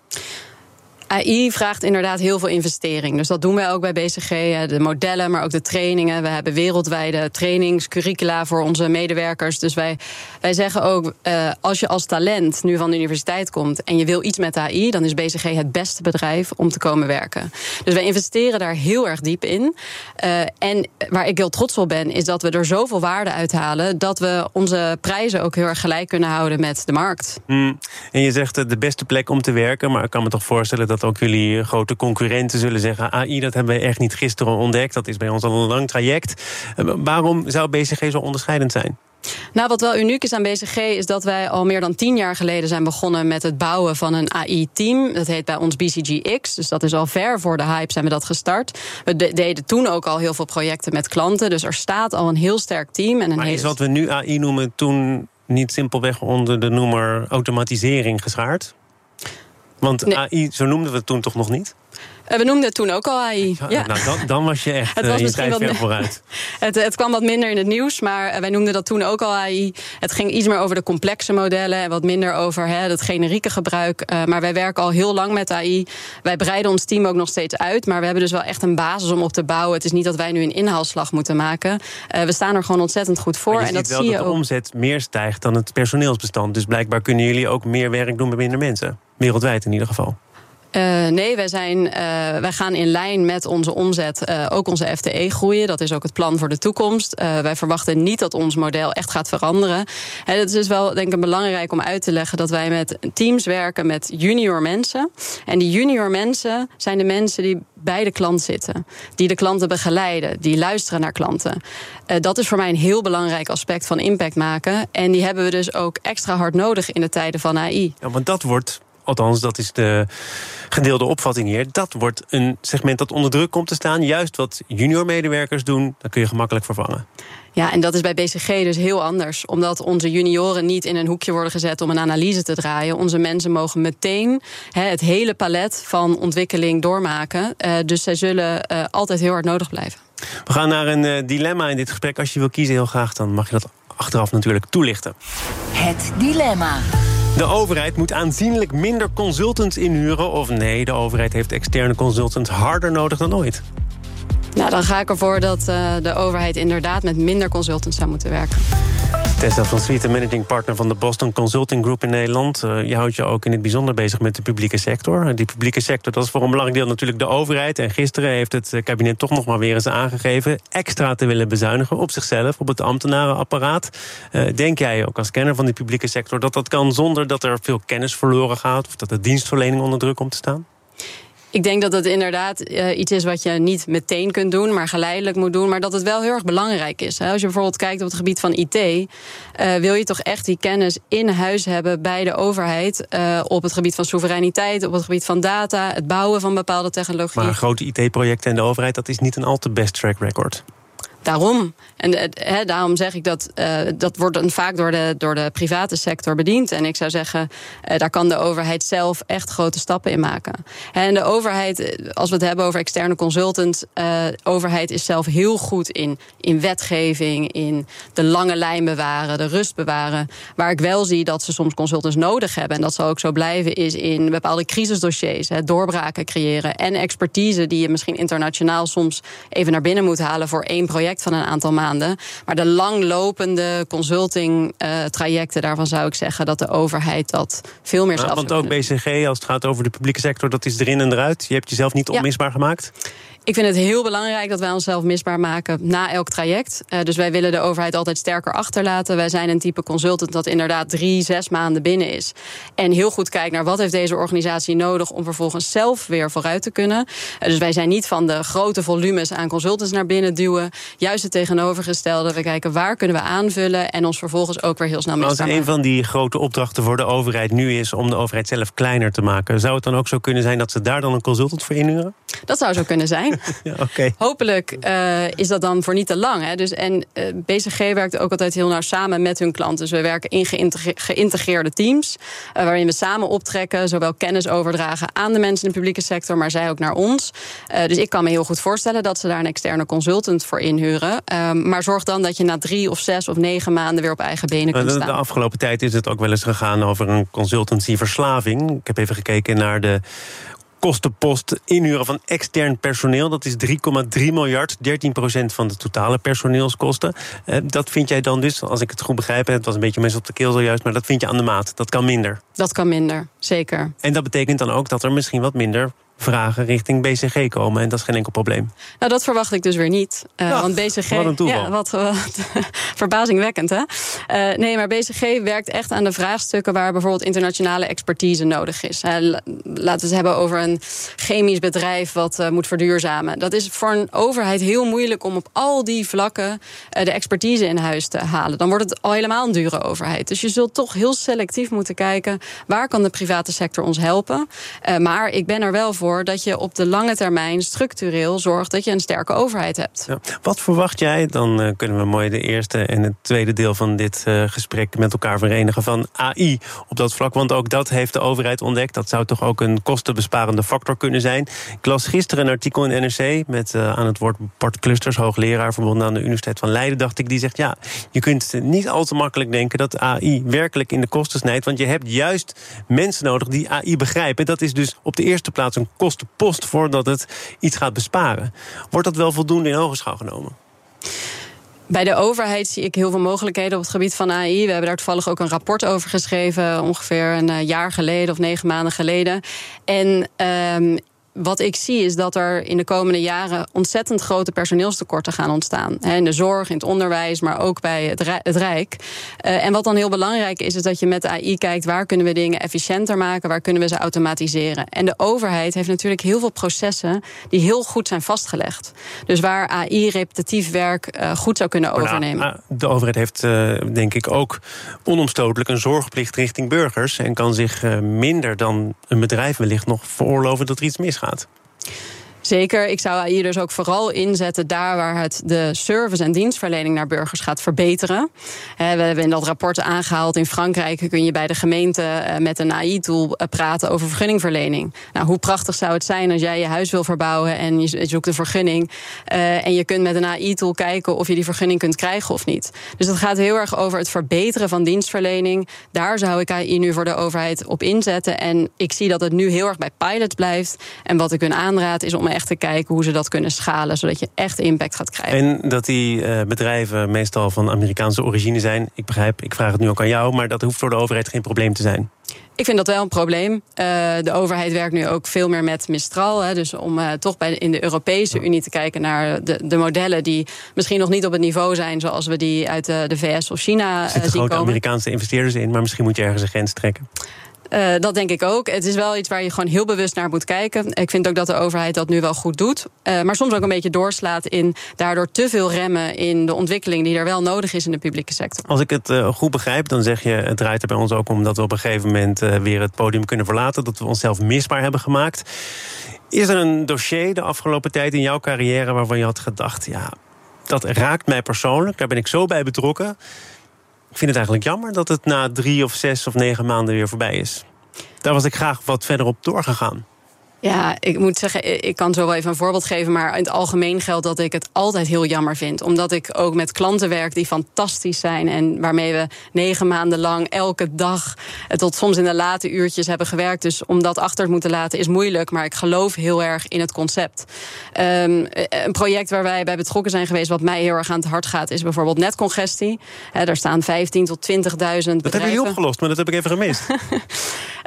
A I vraagt inderdaad heel veel investering. Dus dat doen wij ook bij B C G. De modellen, maar ook de trainingen. We hebben wereldwijde trainingscurricula voor onze medewerkers. Dus wij, wij zeggen ook, uh, als je als talent nu van de universiteit komt en je wil iets met A I, dan is B C G het beste bedrijf om te komen werken. Dus wij investeren daar heel erg diep in. Uh, en waar ik heel trots op ben, is dat we er zoveel waarde uithalen dat we onze prijzen ook heel erg gelijk kunnen houden met de markt. Mm. En je zegt uh, de beste plek om te werken, maar ik kan me toch voorstellen dat ook jullie grote concurrenten zullen zeggen, A I, dat hebben we echt niet gisteren ontdekt. Dat is bij ons al een lang traject. Uh, waarom zou B C G zo onderscheidend zijn? Nou, wat wel uniek is aan B C G is dat wij al meer dan tien jaar geleden zijn begonnen met het bouwen van een A I-team. Dat heet bij ons B C G X, dus dat is al ver voor de hype zijn we dat gestart. We de- deden toen ook al heel veel projecten met klanten, dus er staat al een heel sterk team. En een maar hele... is wat we nu A I noemen toen niet simpelweg onder de noemer automatisering geschaard? Want nee. A I, zo noemden we het toen toch nog niet? We noemden het toen ook al A I. Ja. Nou, dan, dan was je echt het was uh, je tijd ver vooruit. het, het kwam wat minder in het nieuws, maar wij noemden dat toen ook al A I. Het ging iets meer over de complexe modellen en wat minder over hè, het generieke gebruik. Uh, maar wij werken al heel lang met A I. Wij breiden ons team ook nog steeds uit, maar we hebben dus wel echt een basis om op te bouwen. Het is niet dat wij nu een inhaalslag moeten maken. Uh, we staan er gewoon ontzettend goed voor. Maar je en ziet dat wel zie dat je de ook. omzet meer stijgt dan het personeelsbestand. Dus blijkbaar kunnen jullie ook meer werk doen met minder mensen. Wereldwijd in ieder geval. Uh, nee, wij, zijn, uh, wij gaan in lijn met onze omzet uh, ook onze F T E groeien. Dat is ook het plan voor de toekomst. Uh, wij verwachten niet dat ons model echt gaat veranderen. He, het is dus wel denk ik belangrijk om uit te leggen dat wij met teams werken met junior mensen. En die junior mensen zijn de mensen die bij de klant zitten. Die de klanten begeleiden, die luisteren naar klanten. Uh, dat is voor mij een heel belangrijk aspect van impact maken. En die hebben we dus ook extra hard nodig in de tijden van A I. Ja, want dat wordt... Althans, dat is de gedeelde opvatting hier. Dat wordt een segment dat onder druk komt te staan. Juist wat junior-medewerkers doen, dat kun je gemakkelijk vervangen. Ja, en dat is bij B C G dus heel anders. Omdat onze junioren niet in een hoekje worden gezet om een analyse te draaien. Onze mensen mogen meteen he, het hele palet van ontwikkeling doormaken. Uh, dus zij zullen uh, altijd heel hard nodig blijven. We gaan naar een uh, dilemma in dit gesprek. Als je wil kiezen heel graag, dan mag je dat achteraf natuurlijk toelichten. Het dilemma. De overheid moet aanzienlijk minder consultants inhuren. Of nee, de overheid heeft externe consultants harder nodig dan ooit. Nou, dan ga ik ervoor dat uh, de overheid inderdaad met minder consultants zou moeten werken. Tessa van Swieten, managing partner van de Boston Consulting Group in Nederland. Uh, je houdt je ook in het bijzonder bezig met de publieke sector. Die publieke sector, dat is voor een belangrijk deel natuurlijk de overheid. En gisteren heeft het kabinet toch nog maar weer eens aangegeven extra te willen bezuinigen op zichzelf, op het ambtenarenapparaat. Uh, denk jij ook als kenner van die publieke sector dat dat kan zonder dat er veel kennis verloren gaat of dat de dienstverlening onder druk komt te staan? Ik denk dat het inderdaad uh, iets is wat je niet meteen kunt doen, maar geleidelijk moet doen. Maar dat het wel heel erg belangrijk is. Hè. Als je bijvoorbeeld kijkt op het gebied van I T, uh, wil je toch echt die kennis in huis hebben bij de overheid. Uh, op het gebied van soevereiniteit, op het gebied van data, het bouwen van bepaalde technologie. Maar grote I T-projecten en de overheid, dat is niet een al te best track record. Daarom. En he, daarom zeg ik dat uh, dat wordt dan vaak door de, door de private sector bediend. En ik zou zeggen, uh, daar kan de overheid zelf echt grote stappen in maken. En de overheid, als we het hebben over externe consultants, uh, de overheid is zelf heel goed in, in wetgeving, in de lange lijn bewaren, de rust bewaren. Waar ik wel zie dat ze soms consultants nodig hebben, en dat zal ook zo blijven, is in bepaalde crisisdossiers, he, doorbraken creëren en expertise die je misschien internationaal soms even naar binnen moet halen voor één project van een aantal maanden. Maar de langlopende consulting uh, trajecten, daarvan zou ik zeggen dat de overheid dat veel meer zelf. Want ook B C G, als het gaat over de publieke sector, dat is erin en eruit. Je hebt jezelf niet onmisbaar ja. gemaakt. Ik vind het heel belangrijk dat wij onszelf misbaar maken na elk traject. Uh, dus wij willen de overheid altijd sterker achterlaten. Wij zijn een type consultant dat inderdaad drie, zes maanden binnen is. En heel goed kijkt naar wat heeft deze organisatie nodig om vervolgens zelf weer vooruit te kunnen. Uh, dus wij zijn niet van de grote volumes aan consultants naar binnen duwen. Juist het tegenovergestelde. We kijken waar kunnen we aanvullen en ons vervolgens ook weer heel snel misbaar maken. Als een van die grote opdrachten voor de overheid nu is om de overheid zelf kleiner te maken, zou het dan ook zo kunnen zijn dat ze daar dan een consultant voor inhuren? Dat zou zo kunnen zijn. Ja, okay. Hopelijk uh, is dat dan voor niet te lang. Hè. Dus, en uh, B C G werkt ook altijd heel nauw samen met hun klanten. Dus we werken in geïntegre- geïntegreerde teams, uh, waarin we samen optrekken, zowel kennis overdragen aan de mensen in de publieke sector, maar zij ook naar ons. Uh, dus ik kan me heel goed voorstellen dat ze daar een externe consultant voor inhuren. Uh, maar zorg dan dat je na drie of zes of negen maanden weer op eigen benen kunt staan. De, de afgelopen tijd is het ook wel eens gegaan over een consultancyverslaving. Ik heb even gekeken naar de kostenpost inhuren van extern personeel. Dat is drie komma drie miljard, dertien procent van de totale personeelskosten. Uh, dat vind jij dan dus, als ik het goed begrijp, het was een beetje mensen op de keel zojuist, maar dat vind je aan de maat. Dat kan minder. Dat kan minder, zeker. En dat betekent dan ook dat er misschien wat minder vragen richting B C G komen. En dat is geen enkel probleem. Nou, dat verwacht ik dus weer niet. Uh, ja, want B C G. Wat een toeval. Ja, wat, wat verbazingwekkend, hè? Uh, nee, maar B C G werkt echt aan de vraagstukken waar bijvoorbeeld internationale expertise nodig is. Uh, laten we het hebben over een chemisch bedrijf wat uh, moet verduurzamen. Dat is voor een overheid heel moeilijk om op al die vlakken uh, de expertise in huis te halen. Dan wordt het al helemaal een dure overheid. Dus je zult toch heel selectief moeten kijken waar kan de private sector ons helpen. Uh, maar ik ben er wel voor dat je op de lange termijn structureel zorgt dat je een sterke overheid hebt. Ja. Wat verwacht jij? Dan uh, kunnen we mooi de eerste en het tweede deel van dit uh, gesprek met elkaar verenigen van A I op dat vlak. Want ook dat heeft de overheid ontdekt. Dat zou toch ook een kostenbesparende factor kunnen zijn. Ik las gisteren een artikel in N R C met uh, aan het woord Bart Klusters, hoogleraar verbonden aan de Universiteit van Leiden, dacht ik, die zegt ja, je kunt niet al te makkelijk denken dat A I werkelijk in de kosten snijdt, want je hebt juist mensen nodig die A I begrijpen. Dat is dus op de eerste plaats een kostenpost voordat het iets gaat besparen. Wordt dat wel voldoende in ogenschouw genomen? Bij de overheid zie ik heel veel mogelijkheden op het gebied van A I. We hebben daar toevallig ook een rapport over geschreven, ongeveer een jaar geleden of negen maanden geleden. En um, wat ik zie is dat er in de komende jaren ontzettend grote personeelstekorten gaan ontstaan. In de zorg, in het onderwijs, maar ook bij het Rijk. En wat dan heel belangrijk is, is dat je met A I kijkt waar kunnen we dingen efficiënter maken, waar kunnen we ze automatiseren. En de overheid heeft natuurlijk heel veel processen die heel goed zijn vastgelegd. Dus waar A I repetitief werk goed zou kunnen overnemen. Nou, de overheid heeft denk ik ook onomstotelijk een zorgplicht richting burgers en kan zich minder dan een bedrijf wellicht nog veroorloven dat er iets misgaat. Zeker, ik zou A I dus ook vooral inzetten daar waar het de service en dienstverlening naar burgers gaat verbeteren. We hebben in dat rapport aangehaald, in Frankrijk kun je bij de gemeente met een A I-tool praten over vergunningverlening. Nou, hoe prachtig zou het zijn als jij je huis wil verbouwen en je zoekt een vergunning uh, en je kunt met een A I-tool kijken of je die vergunning kunt krijgen of niet. Dus dat gaat heel erg over het verbeteren van dienstverlening. Daar zou ik A I nu voor de overheid op inzetten. En ik zie dat het nu heel erg bij pilots blijft. En wat ik hun aanraad is om echt te kijken hoe ze dat kunnen schalen, zodat je echt impact gaat krijgen. En dat die uh, bedrijven meestal van Amerikaanse origine zijn. Ik begrijp, ik vraag het nu ook aan jou, maar dat hoeft voor de overheid geen probleem te zijn. Ik vind dat wel een probleem. Uh, de overheid werkt nu ook veel meer met Mistral. Hè, dus om uh, toch bij de, in de Europese Unie te kijken naar de, de modellen die misschien nog niet op het niveau zijn zoals we die uit de, de V S of China uh, zien komen. Er zitten grote Amerikaanse investeerders in, maar misschien moet je ergens een grens trekken. Uh, dat denk ik ook. Het is wel iets waar je gewoon heel bewust naar moet kijken. Ik vind ook dat de overheid dat nu wel goed doet. Uh, maar soms ook een beetje doorslaat in daardoor te veel remmen in de ontwikkeling die er wel nodig is in de publieke sector. Als ik het uh, goed begrijp, dan zeg je het draait er bij ons ook om dat we op een gegeven moment uh, weer het podium kunnen verlaten. Dat we onszelf misbaar hebben gemaakt. Is er een dossier de afgelopen tijd in jouw carrière waarvan je had gedacht, ja, dat raakt mij persoonlijk, daar ben ik zo bij betrokken. Ik vind het eigenlijk jammer dat het na drie of zes of negen maanden weer voorbij is. Daar was ik graag wat verder op doorgegaan. Ja, ik moet zeggen, ik kan zo wel even een voorbeeld geven, maar in het algemeen geldt dat ik het altijd heel jammer vind. Omdat ik ook met klanten werk die fantastisch zijn en waarmee we negen maanden lang elke dag tot soms in de late uurtjes hebben gewerkt. Dus om dat achter te moeten laten is moeilijk, maar ik geloof heel erg in het concept. Um, een project waar wij bij betrokken zijn geweest, wat mij heel erg aan het hart gaat, is bijvoorbeeld netcongestie. He, daar staan vijftien tot twintigduizend bedrijven. Dat hebben jullie opgelost, maar dat heb ik even gemist.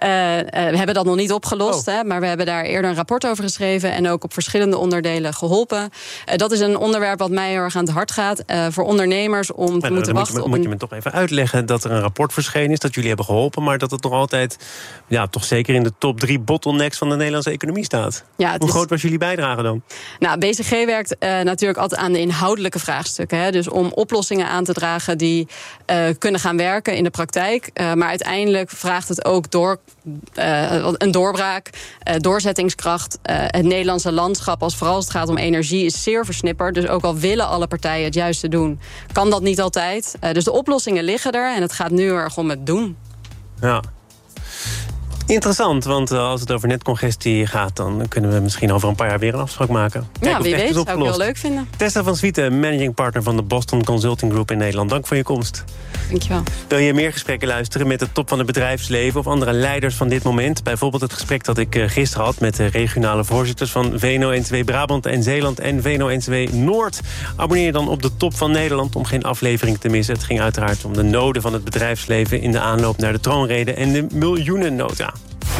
we hebben dat nog niet opgelost, oh. hè, maar we hebben daar eerder een rapport over geschreven en ook op verschillende onderdelen geholpen. Uh, dat is een onderwerp wat mij heel erg aan het hart gaat. Uh, voor ondernemers om te maar, moeten dan wachten moet je, op moet je me toch even uitleggen dat er een rapport verschenen is, dat jullie hebben geholpen, maar dat het nog altijd, ja, toch zeker in de top drie bottlenecks van de Nederlandse economie staat. Ja, Hoe is... groot was jullie bijdrage dan? Nou, B C G werkt uh, natuurlijk altijd aan de inhoudelijke vraagstukken. Hè, dus om oplossingen aan te dragen die uh, kunnen gaan werken in de praktijk. Uh, maar uiteindelijk vraagt het ook door uh, een doorbraak, uh, doorzettingskracht. Uh, het Nederlandse landschap, als vooral als het gaat om energie, is zeer versnipperd. Dus ook al willen alle partijen het juiste doen, kan dat niet altijd. Uh, dus de oplossingen liggen er en het gaat nu erg om het doen. Ja. Interessant, want als het over netcongestie gaat, dan kunnen we misschien over een paar jaar weer een afspraak maken. Kijk, ja, wie weet, zou ik heel leuk vinden. Tessa van Swieten, managing partner van de Boston Consulting Group in Nederland. Dank voor je komst. Dankjewel. Wil je meer gesprekken luisteren met de top van het bedrijfsleven of andere leiders van dit moment? Bijvoorbeeld het gesprek dat ik gisteren had met de regionale voorzitters van V N O N C W Brabant en Zeeland en V N O N C W Noord. Abonneer je dan op de top van Nederland om geen aflevering te missen. Het ging uiteraard om de noden van het bedrijfsleven in de aanloop naar de troonrede en de miljoenennota.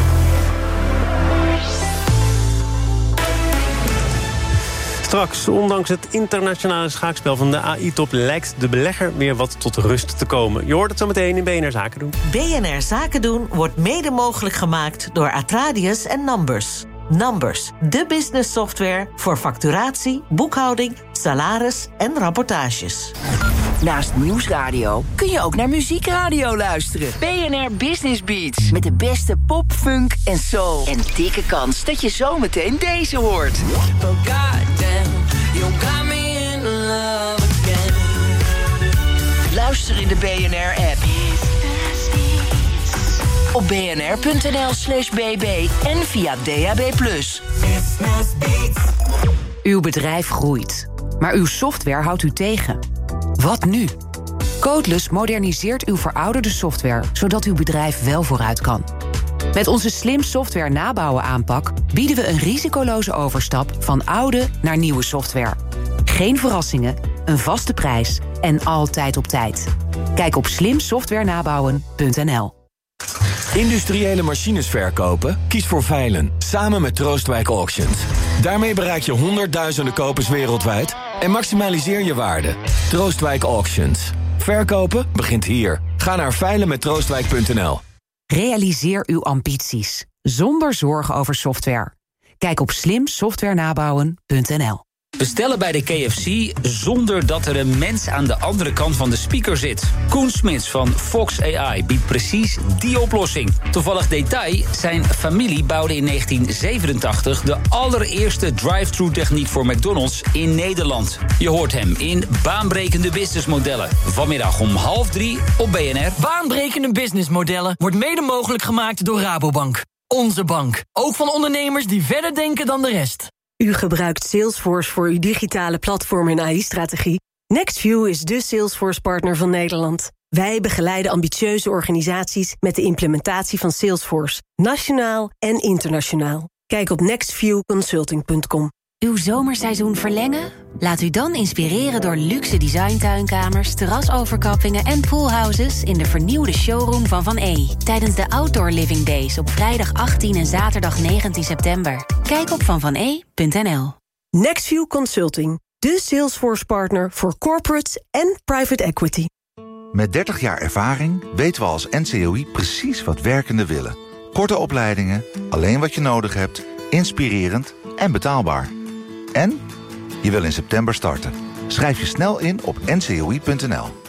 Straks, ondanks het internationale schaakspel van de A I-top lijkt de belegger weer wat tot rust te komen. Je hoort het zo meteen in B N R Zaken doen. B N R Zaken doen wordt mede mogelijk gemaakt door Atradius en Numbers. Numbers, de business software voor facturatie, boekhouding, salaris en rapportages. Naast Nieuwsradio kun je ook naar muziekradio luisteren. B N R Business Beats. Met de beste pop, funk en soul. En dikke kans dat je zometeen deze hoort. Oh goddamn, you got me in love again. Luister in de B N R-app. Op bnr.nl slash bb en via D A B plus. Uw bedrijf groeit, maar uw software houdt u tegen. Wat nu? Codeless moderniseert uw verouderde software, zodat uw bedrijf wel vooruit kan. Met onze slim software nabouwen aanpak bieden we een risicoloze overstap van oude naar nieuwe software. Geen verrassingen, een vaste prijs en altijd op tijd. Kijk op slim software nabouwen punt n l. Industriële machines verkopen? Kies voor Veilen, samen met Troostwijk Auctions. Daarmee bereik je honderdduizenden kopers wereldwijd en maximaliseer je waarde. Troostwijk Auctions. Verkopen begint hier. Ga naar veilen met troostwijk punt n l. Realiseer uw ambities, zonder zorgen over software. Kijk op slim software nabouwen punt n l. Bestellen bij de K F C zonder dat er een mens aan de andere kant van de speaker zit. Koen Smits van Fox A I biedt precies die oplossing. Toevallig detail, zijn familie bouwde in negentien zevenentachtig... de allereerste drive-thru techniek voor McDonald's in Nederland. Je hoort hem in Baanbrekende Businessmodellen. Vanmiddag om half drie op B N R. Baanbrekende Businessmodellen wordt mede mogelijk gemaakt door Rabobank. Onze bank. Ook van ondernemers die verder denken dan de rest. U gebruikt Salesforce voor uw digitale platform en A I-strategie. NextView is de Salesforce-partner van Nederland. Wij begeleiden ambitieuze organisaties met de implementatie van Salesforce, nationaal en internationaal. Kijk op nextview consulting punt com. Uw zomerseizoen verlengen? Laat u dan inspireren door luxe designtuinkamers, terrasoverkappingen en poolhouses in de vernieuwde showroom van Van E. Tijdens de Outdoor Living Days op vrijdag achttien en zaterdag negentien september. Kijk op van van e punt n l. NextView Consulting, de Salesforce-partner voor corporates en private equity. Met dertig jaar ervaring weten we als N C O I precies wat werkenden willen. Korte opleidingen, alleen wat je nodig hebt, inspirerend en betaalbaar. En je wil in september starten. Schrijf je snel in op n c o i punt n l.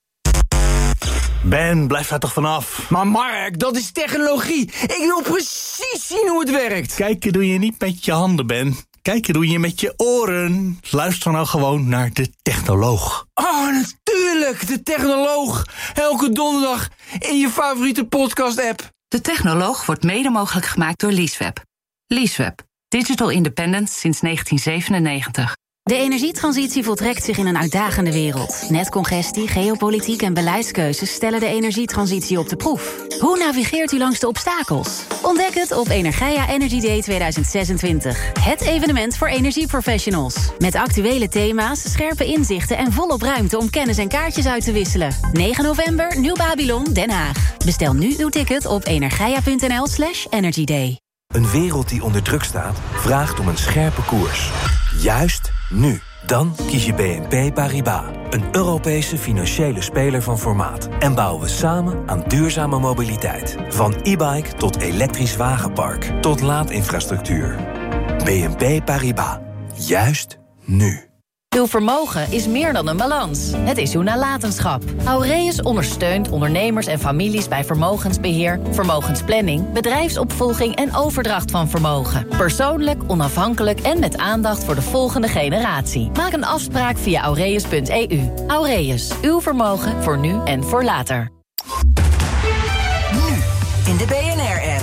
Ben, blijf daar toch vanaf. Maar Mark, dat is technologie. Ik wil precies zien hoe het werkt. Kijken doe je niet met je handen, Ben. Kijken doe je met je oren. Luister nou gewoon naar de technoloog. Oh, natuurlijk, de technoloog. Elke donderdag in je favoriete podcast-app. De technoloog wordt mede mogelijk gemaakt door Leaseweb. Leaseweb. Digital independence sinds negentien zevenennegentig. De energietransitie voltrekt zich in een uitdagende wereld. Netcongestie, geopolitiek en beleidskeuzes stellen de energietransitie op de proef. Hoe navigeert u langs de obstakels? Ontdek het op Energia Energy Day tweeduizend zesentwintig. Het evenement voor energieprofessionals. Met actuele thema's, scherpe inzichten en volop ruimte om kennis en kaartjes uit te wisselen. negen november, Nieuw Babylon, Den Haag. Bestel nu uw ticket op energia.nl slash energyday. Een wereld die onder druk staat, vraagt om een scherpe koers. Juist nu. Dan kies je B N P Paribas. Een Europese financiële speler van formaat. En bouwen we samen aan duurzame mobiliteit. Van e-bike tot elektrisch wagenpark. Tot laadinfrastructuur. B N P Paribas. Juist nu. Uw vermogen is meer dan een balans. Het is uw nalatenschap. Aureus ondersteunt ondernemers en families bij vermogensbeheer, vermogensplanning, bedrijfsopvolging en overdracht van vermogen. Persoonlijk, onafhankelijk en met aandacht voor de volgende generatie. Maak een afspraak via aureus punt e u. Aureus, uw vermogen voor nu en voor later. Nu in de B N R-app.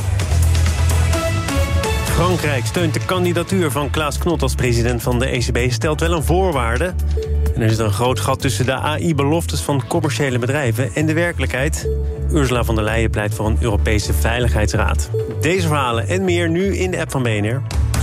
Frankrijk steunt de kandidatuur van Klaas Knot als president van de E C B, stelt wel een voorwaarde. En er zit een groot gat tussen de A I-beloftes van commerciële bedrijven en de werkelijkheid. Ursula von der Leyen pleit voor een Europese Veiligheidsraad. Deze verhalen en meer nu in de app van B N R.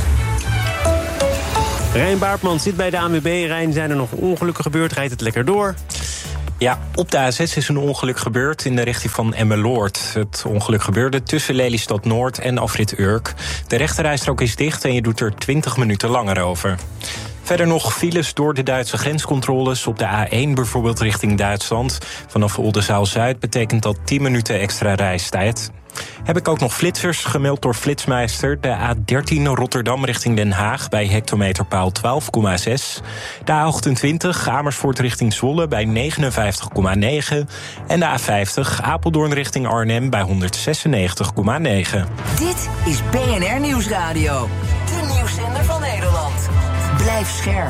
Rijn Baartman zit bij de A N W B. Rijn, zijn er nog ongelukken gebeurd? Rijdt het lekker door? Ja, op de A zes is een ongeluk gebeurd in de richting van Emmeloord. Het ongeluk gebeurde tussen Lelystad Noord en afrit Urk. De rechterrijstrook is dicht en je doet er twintig minuten langer over. Verder nog files door de Duitse grenscontroles. Op de A één bijvoorbeeld richting Duitsland. Vanaf Oldenzaal-Zuid betekent dat tien minuten extra reistijd. Heb ik ook nog flitsers gemeld door Flitsmeister. De A dertien Rotterdam richting Den Haag bij hectometerpaal twaalf komma zes. De A achtentwintig Amersfoort richting Zwolle bij negenenvijftig komma negen. En de A vijftig Apeldoorn richting Arnhem bij honderdzesennegentig komma negen. Dit is B N R Nieuwsradio. De nieuwszender van Nederland. Blijf scherp.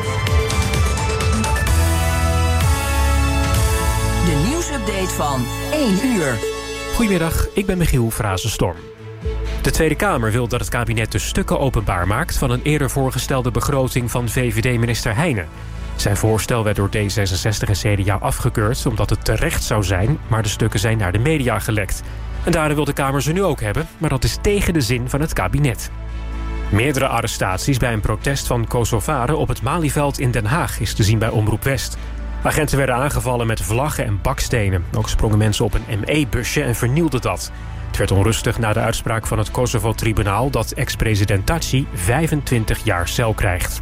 De nieuwsupdate van één uur. Goedemiddag, ik ben Michiel Frazenstorm. De Tweede Kamer wil dat het kabinet de stukken openbaar maakt van een eerder voorgestelde begroting van V V D-minister Heijnen. Zijn voorstel werd door D zesenzestig en C D A afgekeurd omdat het terecht zou zijn, maar de stukken zijn naar de media gelekt. En daardoor wil de Kamer ze nu ook hebben, maar dat is tegen de zin van het kabinet. Meerdere arrestaties bij een protest van Kosovaren op het Malieveld in Den Haag is te zien bij Omroep West. Agenten werden aangevallen met vlaggen en bakstenen. Ook sprongen mensen op een M E-busje en vernielden dat. Het werd onrustig na de uitspraak van het Kosovo-tribunaal dat ex-president Thaci vijfentwintig jaar cel krijgt.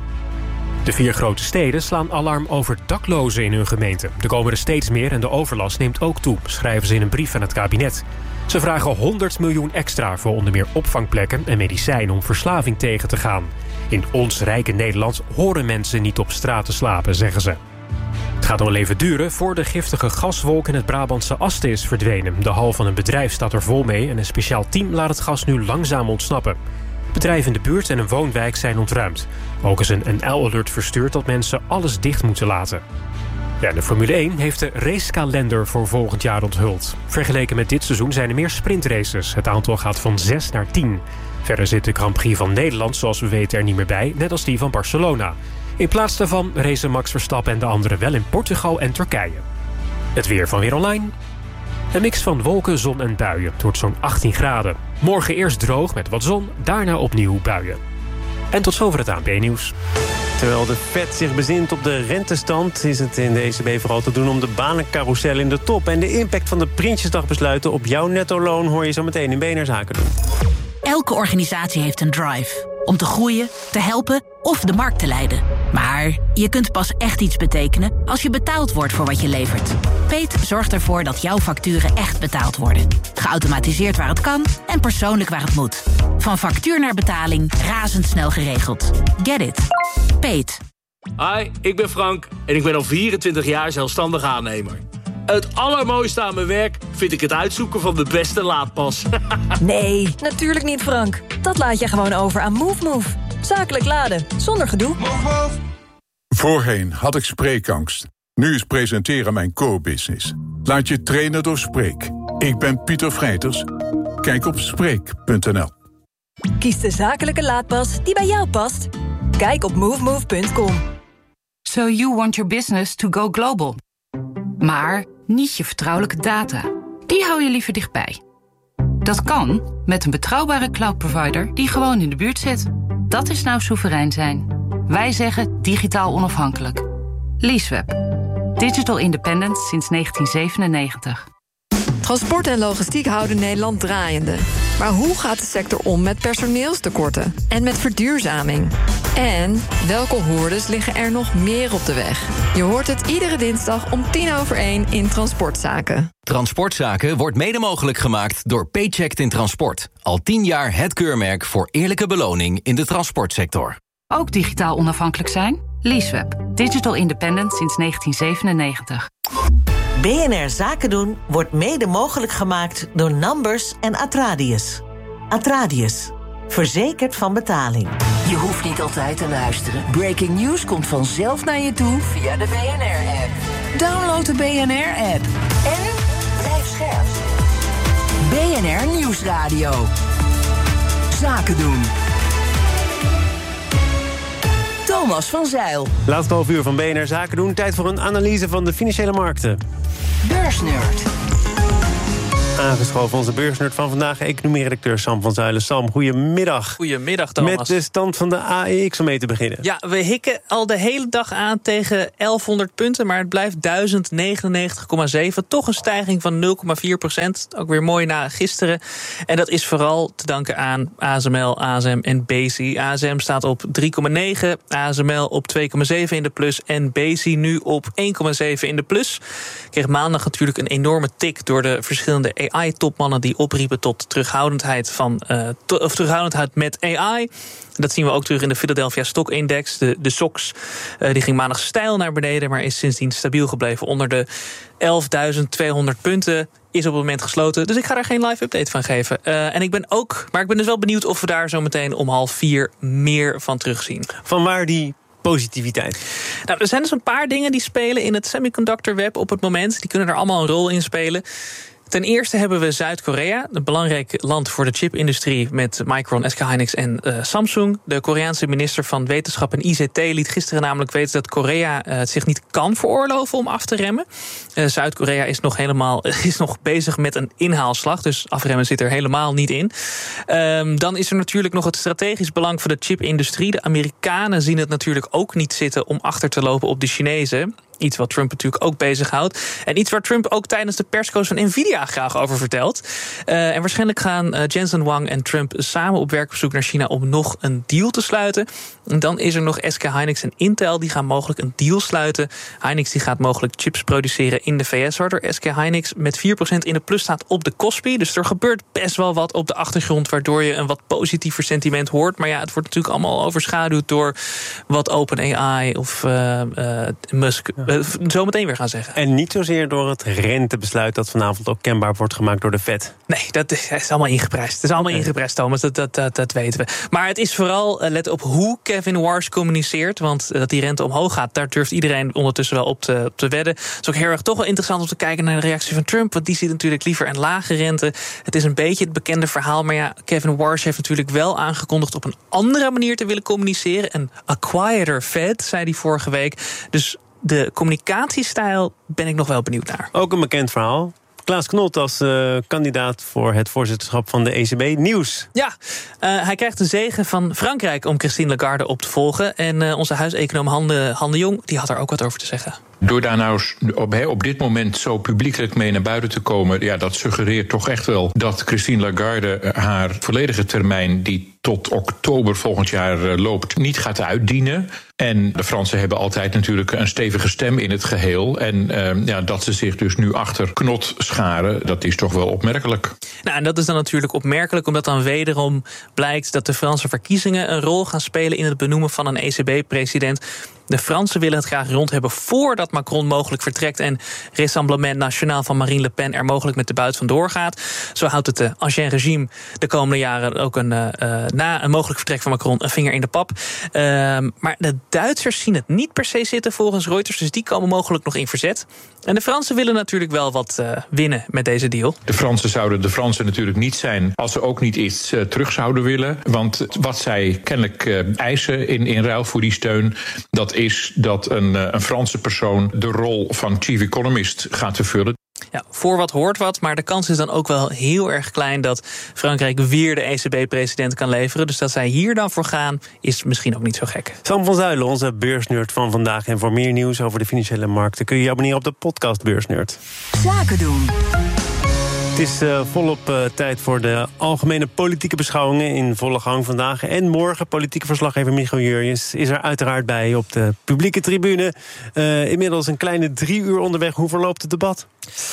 De vier grote steden slaan alarm over daklozen in hun gemeente. Er komen er steeds meer en de overlast neemt ook toe, schrijven ze in een brief aan het kabinet. Ze vragen honderd miljoen extra voor onder meer opvangplekken en medicijnen om verslaving tegen te gaan. In ons rijke Nederland horen mensen niet op straat te slapen, zeggen ze. Het gaat nog wel even duren voor de giftige gaswolk in het Brabantse Asten is verdwenen. De hal van een bedrijf staat er vol mee en een speciaal team laat het gas nu langzaam ontsnappen. Bedrijven in de buurt en een woonwijk zijn ontruimd. Ook is een N L-alert verstuurd dat mensen alles dicht moeten laten. Ja, de Formule één heeft de racekalender voor volgend jaar onthuld. Vergeleken met dit seizoen zijn er meer sprintraces. Het aantal gaat van zes naar tien. Verder zit de Grand Prix van Nederland, zoals we weten, er niet meer bij, net als die van Barcelona. In plaats daarvan racen Max Verstappen en de anderen wel in Portugal en Turkije. Het weer van Weer Online. Een mix van wolken, zon en buien. Het wordt zo'n achttien graden. Morgen eerst droog met wat zon, daarna opnieuw buien. En tot zover het A N P-nieuws. Terwijl de Fed zich bezint op de rentestand, is het in de E C B vooral te doen om de banencarousel in de top. En de impact van de Prinsjesdagbesluiten op jouw netto-loon hoor je zo meteen in B N R Zaken doen. Elke organisatie heeft een drive. Om te groeien, te helpen of de markt te leiden. Maar je kunt pas echt iets betekenen als je betaald wordt voor wat je levert. Peet zorgt ervoor dat jouw facturen echt betaald worden. Geautomatiseerd waar het kan en persoonlijk waar het moet. Van factuur naar betaling, razendsnel geregeld. Get it. Peet. Hi, ik ben Frank en ik ben al vierentwintig jaar zelfstandig aannemer. Het allermooiste aan mijn werk vind ik het uitzoeken van de beste laadpas. Nee, natuurlijk niet, Frank. Dat laat je gewoon over aan MoveMove. Zakelijk laden, zonder gedoe. Voorheen had ik spreekangst. Nu is presenteren mijn core-business. Laat je trainen door Spreek. Ik ben Pieter Vrijters. Kijk op spreek punt n l. Kies de zakelijke laadpas die bij jou past. Kijk op movemove punt com. So you want your business to go global. Maar niet je vertrouwelijke data. Die hou je liever dichtbij. Dat kan met een betrouwbare cloud provider die gewoon in de buurt zit. Dat is nou soeverein zijn. Wij zeggen digitaal onafhankelijk. Leaseweb. Digital independence sinds negentien zevenennegentig. Transport en logistiek houden Nederland draaiende. Maar hoe gaat de sector om met personeelstekorten en met verduurzaming? En welke hoordes liggen er nog meer op de weg? Je hoort het iedere dinsdag om tien over één in Transportzaken. Transportzaken wordt mede mogelijk gemaakt door Paycheck in Transport. Al tien jaar het keurmerk voor eerlijke beloning in de transportsector. Ook digitaal onafhankelijk zijn? Leaseweb. Digital independent sinds negentien zevenennegentig. B N R Zaken doen wordt mede mogelijk gemaakt door Numbers en Atradius. Atradius. Verzekerd van betaling. Je hoeft niet altijd te luisteren. Breaking news komt vanzelf naar je toe via de B N R-app. Download de B N R-app. En blijf scherp. B N R Nieuwsradio. Zaken doen. Thomas van Zeil. Laatste half uur van B N R Zaken doen. Tijd voor een analyse van de financiële markten. Beursnerd. Aangeschoven onze beursnerd van vandaag, economie-redacteur Sam van Zuilen. Sam, goedemiddag. Goedemiddag, Thomas. Met de stand van de A E X om mee te beginnen. Ja, we hikken al de hele dag aan tegen elfhonderd punten... maar het blijft duizend negenennegentig komma zeven. Toch een stijging van nul komma vier procent. Ook weer mooi na gisteren. En dat is vooral te danken aan A S M L, A S M en B C. A S M staat op drie komma negen, A S M L op twee komma zeven in de plus... en B C nu op één komma zeven in de plus. Kreeg maandag natuurlijk een enorme tik door de verschillende A I-topmannen die opriepen tot terughoudendheid, van, uh, to, of terughoudendheid met A I. Dat zien we ook terug in de Philadelphia Stock Index. De, de S O X uh, die ging maandag steil naar beneden, maar is sindsdien stabiel gebleven onder de elfduizend tweehonderd punten. Is op het moment gesloten, dus ik ga daar geen live update van geven. Uh, en ik ben ook, maar ik ben dus wel benieuwd of we daar zo meteen om half vier meer van terugzien. Van waar die positiviteit? Nou, er zijn dus een paar dingen die spelen in het semiconductor web op het moment. Die kunnen er allemaal een rol in spelen. Ten eerste hebben we Zuid-Korea, een belangrijk land voor de chipindustrie met Micron, S K Hynix en uh, Samsung. De Koreaanse minister van Wetenschap en I C T liet gisteren namelijk weten dat Korea uh, het zich niet kan veroorloven om af te remmen. Uh, Zuid-Korea is nog helemaal is nog bezig met een inhaalslag, dus afremmen zit er helemaal niet in. Um, dan is er natuurlijk nog het strategisch belang van de chipindustrie. De Amerikanen zien het natuurlijk ook niet zitten om achter te lopen op de Chinezen. Iets wat Trump natuurlijk ook bezighoudt. En iets waar Trump ook tijdens de persco's van Nvidia graag over vertelt. Uh, en waarschijnlijk gaan uh, Jensen Huang en Trump samen op werkbezoek naar China om nog een deal te sluiten. En dan is er nog S K Hynix en Intel, die gaan mogelijk een deal sluiten. Hynix die gaat mogelijk chips produceren in de V S, waardoor S K Hynix met vier procent in de plus staat op de Kospi. Dus er gebeurt best wel wat op de achtergrond, waardoor je een wat positiever sentiment hoort. Maar ja, het wordt natuurlijk allemaal overschaduwd door wat OpenAI of uh, uh, Musk zo meteen weer gaan zeggen. En niet zozeer door het rentebesluit dat vanavond ook kenbaar wordt gemaakt door de Fed. Nee, dat is, dat is allemaal ingeprijsd. Het is allemaal okay. ingeprijsd, Thomas, dat, dat, dat, dat weten we. Maar het is vooral, let op hoe Kevin Warsh communiceert, want dat die rente omhoog gaat, daar durft iedereen ondertussen wel op te, op te wedden. Het is ook heel erg toch wel interessant om te kijken naar de reactie van Trump, want die ziet natuurlijk liever een lage rente. Het is een beetje het bekende verhaal, maar ja, Kevin Warsh heeft natuurlijk wel aangekondigd op een andere manier te willen communiceren. Een a quieter Fed, zei hij vorige week. Dus de communicatiestijl ben ik nog wel benieuwd naar. Ook een bekend verhaal. Klaas Knot als uh, kandidaat voor het voorzitterschap van de E C B. Nieuws. Ja, uh, hij krijgt de zegen van Frankrijk om Christine Lagarde op te volgen. En uh, onze huiseconoom Han de, Han de Jong die had er ook wat over te zeggen. Door daar nou op, he, op dit moment zo publiekelijk mee naar buiten te komen, ja, dat suggereert toch echt wel dat Christine Lagarde haar volledige termijn, die tot oktober volgend jaar loopt, niet gaat uitdienen. En de Fransen hebben altijd natuurlijk een stevige stem in het geheel. En uh, ja, dat ze zich dus nu achter Knot scharen, dat is toch wel opmerkelijk. Nou, en dat is dan natuurlijk opmerkelijk, omdat dan wederom blijkt dat de Franse verkiezingen een rol gaan spelen in het benoemen van een E C B-president. De Fransen willen het graag rond hebben voordat Macron mogelijk vertrekt en Rassemblement National van Marine Le Pen er mogelijk met de buit vandoor gaat. Zo houdt het de ancien regime de komende jaren ook een, uh, na een mogelijk vertrek van Macron een vinger in de pap. Uh, maar de Duitsers zien het niet per se zitten volgens Reuters, dus die komen mogelijk nog in verzet. En de Fransen willen natuurlijk wel wat uh, winnen met deze deal. De Fransen zouden de Fransen natuurlijk niet zijn als ze ook niet iets uh, terug zouden willen. Want wat zij kennelijk uh, eisen in, in ruil voor die steun, dat is dat een, uh, een Franse persoon de rol van chief economist gaat vervullen. Ja, voor wat hoort wat, maar de kans is dan ook wel heel erg klein dat Frankrijk weer de E C B-president kan leveren. Dus dat zij hier dan voor gaan, is misschien ook niet zo gek. Sam van Zuilen, onze beursnerd van vandaag. En voor meer nieuws over de financiële markten kun je je abonneren op de podcast Beursnerd. Zaken doen. Het is uh, volop uh, tijd voor de algemene politieke beschouwingen in volle gang vandaag. En morgen politieke verslaggever Michiel Jurjens is er uiteraard bij op de publieke tribune. Uh, inmiddels een kleine drie uur onderweg. Hoe verloopt het debat?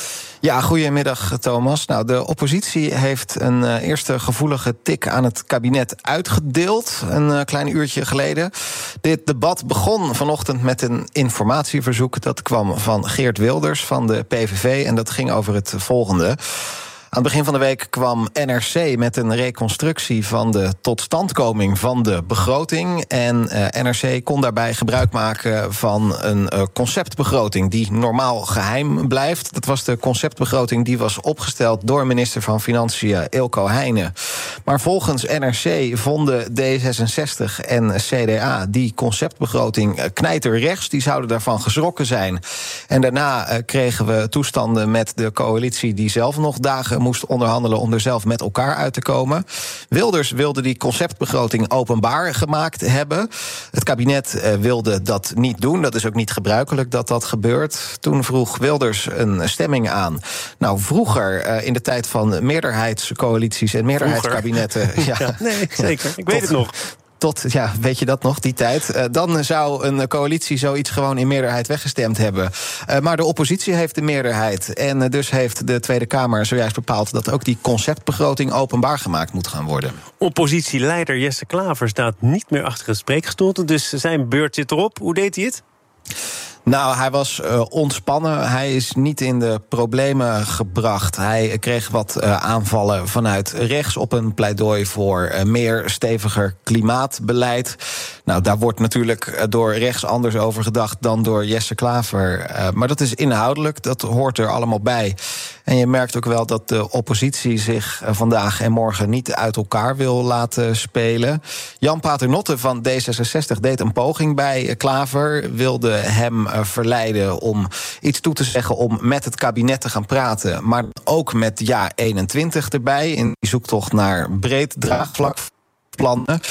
Ja, goedemiddag Thomas. Nou, de oppositie heeft een uh, eerste gevoelige tik aan het kabinet uitgedeeld. Een uh, klein uurtje geleden. Dit debat begon vanochtend met een informatieverzoek. Dat kwam van Geert Wilders van de P V V en dat ging over het volgende. Aan het begin van de week kwam N R C met een reconstructie van de totstandkoming van de begroting. En uh, N R C kon daarbij gebruik maken van een uh, conceptbegroting die normaal geheim blijft. Dat was de conceptbegroting die was opgesteld door minister van Financiën Eelco Heijnen. Maar volgens N R C vonden D zesenzestig en C D A die conceptbegroting knijterrechts. Die zouden daarvan geschrokken zijn. En daarna uh, kregen we toestanden met de coalitie die zelf nog dagen moest onderhandelen om er zelf met elkaar uit te komen. Wilders wilde die conceptbegroting openbaar gemaakt hebben. Het kabinet uh, wilde dat niet doen. Dat is ook niet gebruikelijk dat dat gebeurt. Toen vroeg Wilders een stemming aan. Nou, vroeger, uh, in de tijd van meerderheidscoalities en meerderheidskabinetten. Ja, ja, nee, zeker. Ik weet het nog. Tot, ja, weet je dat nog, die tijd? Uh, dan zou een coalitie zoiets gewoon in meerderheid weggestemd hebben. Uh, maar de oppositie heeft de meerderheid. En uh, dus heeft de Tweede Kamer zojuist bepaald dat ook die conceptbegroting openbaar gemaakt moet gaan worden. Oppositieleider Jesse Klaver staat niet meer achter het spreekgestoelte, dus zijn beurt zit erop. Hoe deed hij het? Nou, hij was uh, ontspannen. Hij is niet in de problemen gebracht. Hij kreeg wat uh, aanvallen vanuit rechts op een pleidooi voor uh, meer steviger klimaatbeleid. Nou, daar wordt natuurlijk door rechts anders over gedacht dan door Jesse Klaver. Uh, maar dat is inhoudelijk, dat hoort er allemaal bij. En je merkt ook wel dat de oppositie zich uh, vandaag en morgen niet uit elkaar wil laten spelen. Jan Paternotte van D zesenzestig deed een poging bij uh, Klaver, wilde hem uh, verleiden om iets toe te zeggen om met het kabinet te gaan praten, maar ook met Ja eenentwintig erbij in die zoektocht naar breed draagvlakplannen.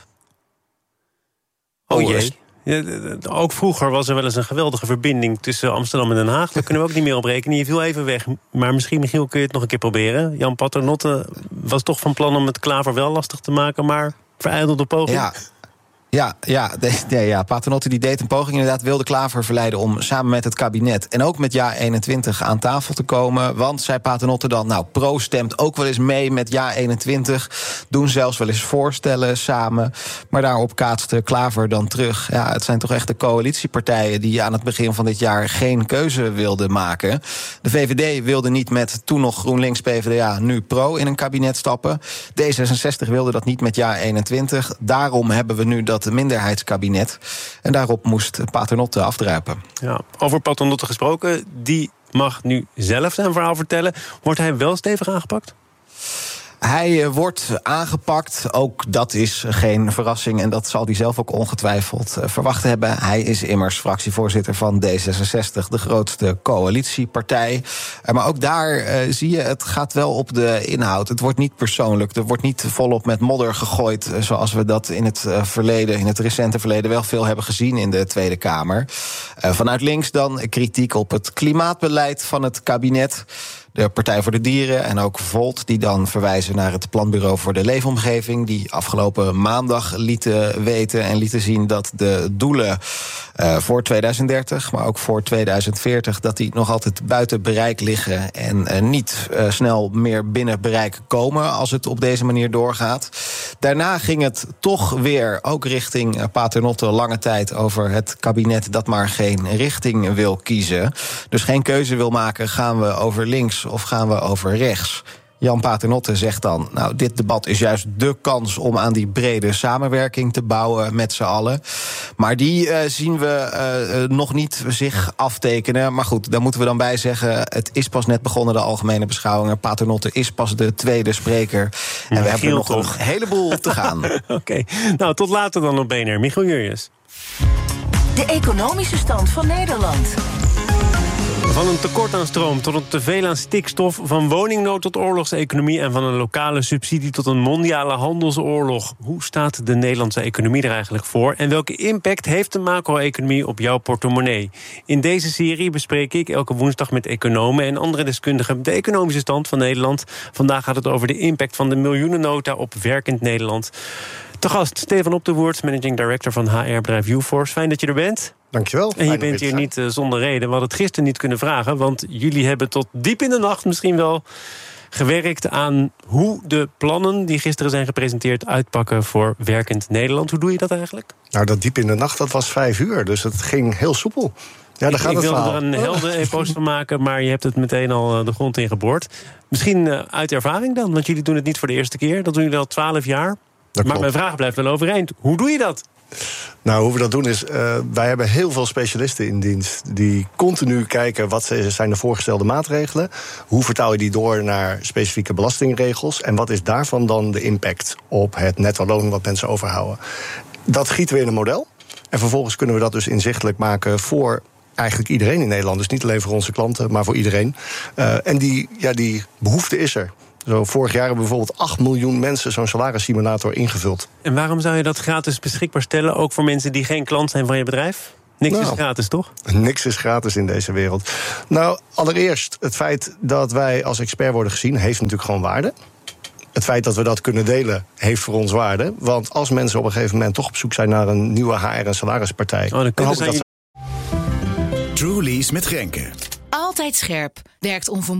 Oh jee. Ja, ook vroeger was er wel eens een geweldige verbinding tussen Amsterdam en Den Haag. Daar kunnen we ook niet meer op rekenen. Je viel even weg. Maar misschien, Michiel, kun je het nog een keer proberen. Jan Paternotte was toch van plan om het Klaver wel lastig te maken, maar verijdelde poging. Ja. Ja, ja, de, de, ja, Paternotte die deed een poging. Inderdaad wilde Klaver verleiden om samen met het kabinet en ook met Ja eenentwintig aan tafel te komen. Want, zei Paternotte dan, nou, Pro stemt ook wel eens mee met Ja eenentwintig. Doen zelfs wel eens voorstellen samen. Maar daarop kaatste Klaver dan terug. Ja, het zijn toch echt de coalitiepartijen die aan het begin van dit jaar geen keuze wilden maken. De V V D wilde niet met toen nog GroenLinks P V D A, nu Pro, in een kabinet stappen. D zesenzestig wilde dat niet met Ja eenentwintig. Daarom hebben we nu dat minderheidskabinet. En daarop moest Paternotte afdruipen. Ja, over Paternotte gesproken, die mag nu zelf zijn verhaal vertellen. Wordt hij wel stevig aangepakt? Hij wordt aangepakt, ook dat is geen verrassing en dat zal hij zelf ook ongetwijfeld verwacht hebben. Hij is immers fractievoorzitter van D zesenzestig, de grootste coalitiepartij. Maar ook daar uh, zie je, het gaat wel op de inhoud. Het wordt niet persoonlijk, er wordt niet volop met modder gegooid, zoals we dat in het verleden, in het recente verleden wel veel hebben gezien in de Tweede Kamer. Uh, vanuit links dan kritiek op het klimaatbeleid van het kabinet. De Partij voor de Dieren en ook Volt, die dan verwijzen naar het Planbureau voor de Leefomgeving, die afgelopen maandag lieten weten en lieten zien dat de doelen uh, voor tweeduizend dertig, maar ook voor tweeduizend veertig, dat die nog altijd buiten bereik liggen en uh, niet uh, snel meer binnen bereik komen als het op deze manier doorgaat. Daarna ging het toch weer ook richting uh, Paternotte lange tijd over het kabinet dat maar geen richting wil kiezen. Dus geen keuze wil maken, gaan we over links of gaan we over rechts? Jan Paternotte zegt dan, nou, dit debat is juist de kans om aan die brede samenwerking te bouwen met z'n allen. Maar die uh, zien we uh, nog niet zich aftekenen. Maar goed, daar moeten we dan bij zeggen, het is pas net begonnen, de algemene beschouwingen. Paternotte is pas de tweede spreker. En we hebben er nog toch een heleboel te gaan. Oké, okay. Nou, tot later dan op B N R. Michiel Jurjes. De economische stand van Nederland. Van een tekort aan stroom tot een teveel aan stikstof, van woningnood tot oorlogseconomie en van een lokale subsidie tot een mondiale handelsoorlog. Hoe staat de Nederlandse economie er eigenlijk voor? En welke impact heeft de macro-economie op jouw portemonnee? In deze serie bespreek ik elke woensdag met economen en andere deskundigen de economische stand van Nederland. Vandaag gaat het over de impact van de miljoenennota op werkend Nederland. Te gast Stefan Op de Woerd, managing director van H R-bedrijf UForce. Fijn dat je er bent. Dankjewel. En je bent hier niet uh, zonder reden. We hadden het gisteren niet kunnen vragen, want jullie hebben tot diep in de nacht misschien wel gewerkt aan hoe de plannen die gisteren zijn gepresenteerd uitpakken voor werkend Nederland. Hoe doe je dat eigenlijk? Nou, dat diep in de nacht, dat was vijf uur, dus het ging heel soepel. Ja, daar gaat ik het wilde verhaal. er een helden-e-post van maken, maar je hebt het meteen al de grond ingeboord. Misschien uh, uit ervaring dan, want jullie doen het niet voor de eerste keer. Dat doen jullie al twaalf jaar. Maar mijn vraag blijft wel overeind. Hoe doe je dat? Nou, hoe we dat doen is, uh, wij hebben heel veel specialisten in dienst die continu kijken wat zijn de voorgestelde maatregelen, hoe vertaal je die door naar specifieke belastingregels en wat is daarvan dan de impact op het netto loon wat mensen overhouden. Dat gieten we in een model en vervolgens kunnen we dat dus inzichtelijk maken voor eigenlijk iedereen in Nederland. Dus niet alleen voor onze klanten, maar voor iedereen. Uh, en die, ja, die behoefte is er. Zo, vorig jaar hebben bijvoorbeeld acht miljoen mensen zo'n salarissimulator ingevuld. En waarom zou je dat gratis beschikbaar stellen, ook voor mensen die geen klant zijn van je bedrijf? Niks nou, is gratis, toch? Niks is gratis in deze wereld. Nou, allereerst, het feit dat wij als expert worden gezien, heeft natuurlijk gewoon waarde. Het feit dat we dat kunnen delen, heeft voor ons waarde. Want als mensen op een gegeven moment toch op zoek zijn naar een nieuwe H R- en salarispartij, oh, dan dan hoop ik dat Trulies met Renke. Altijd scherp. Werkt onvermoeibaar.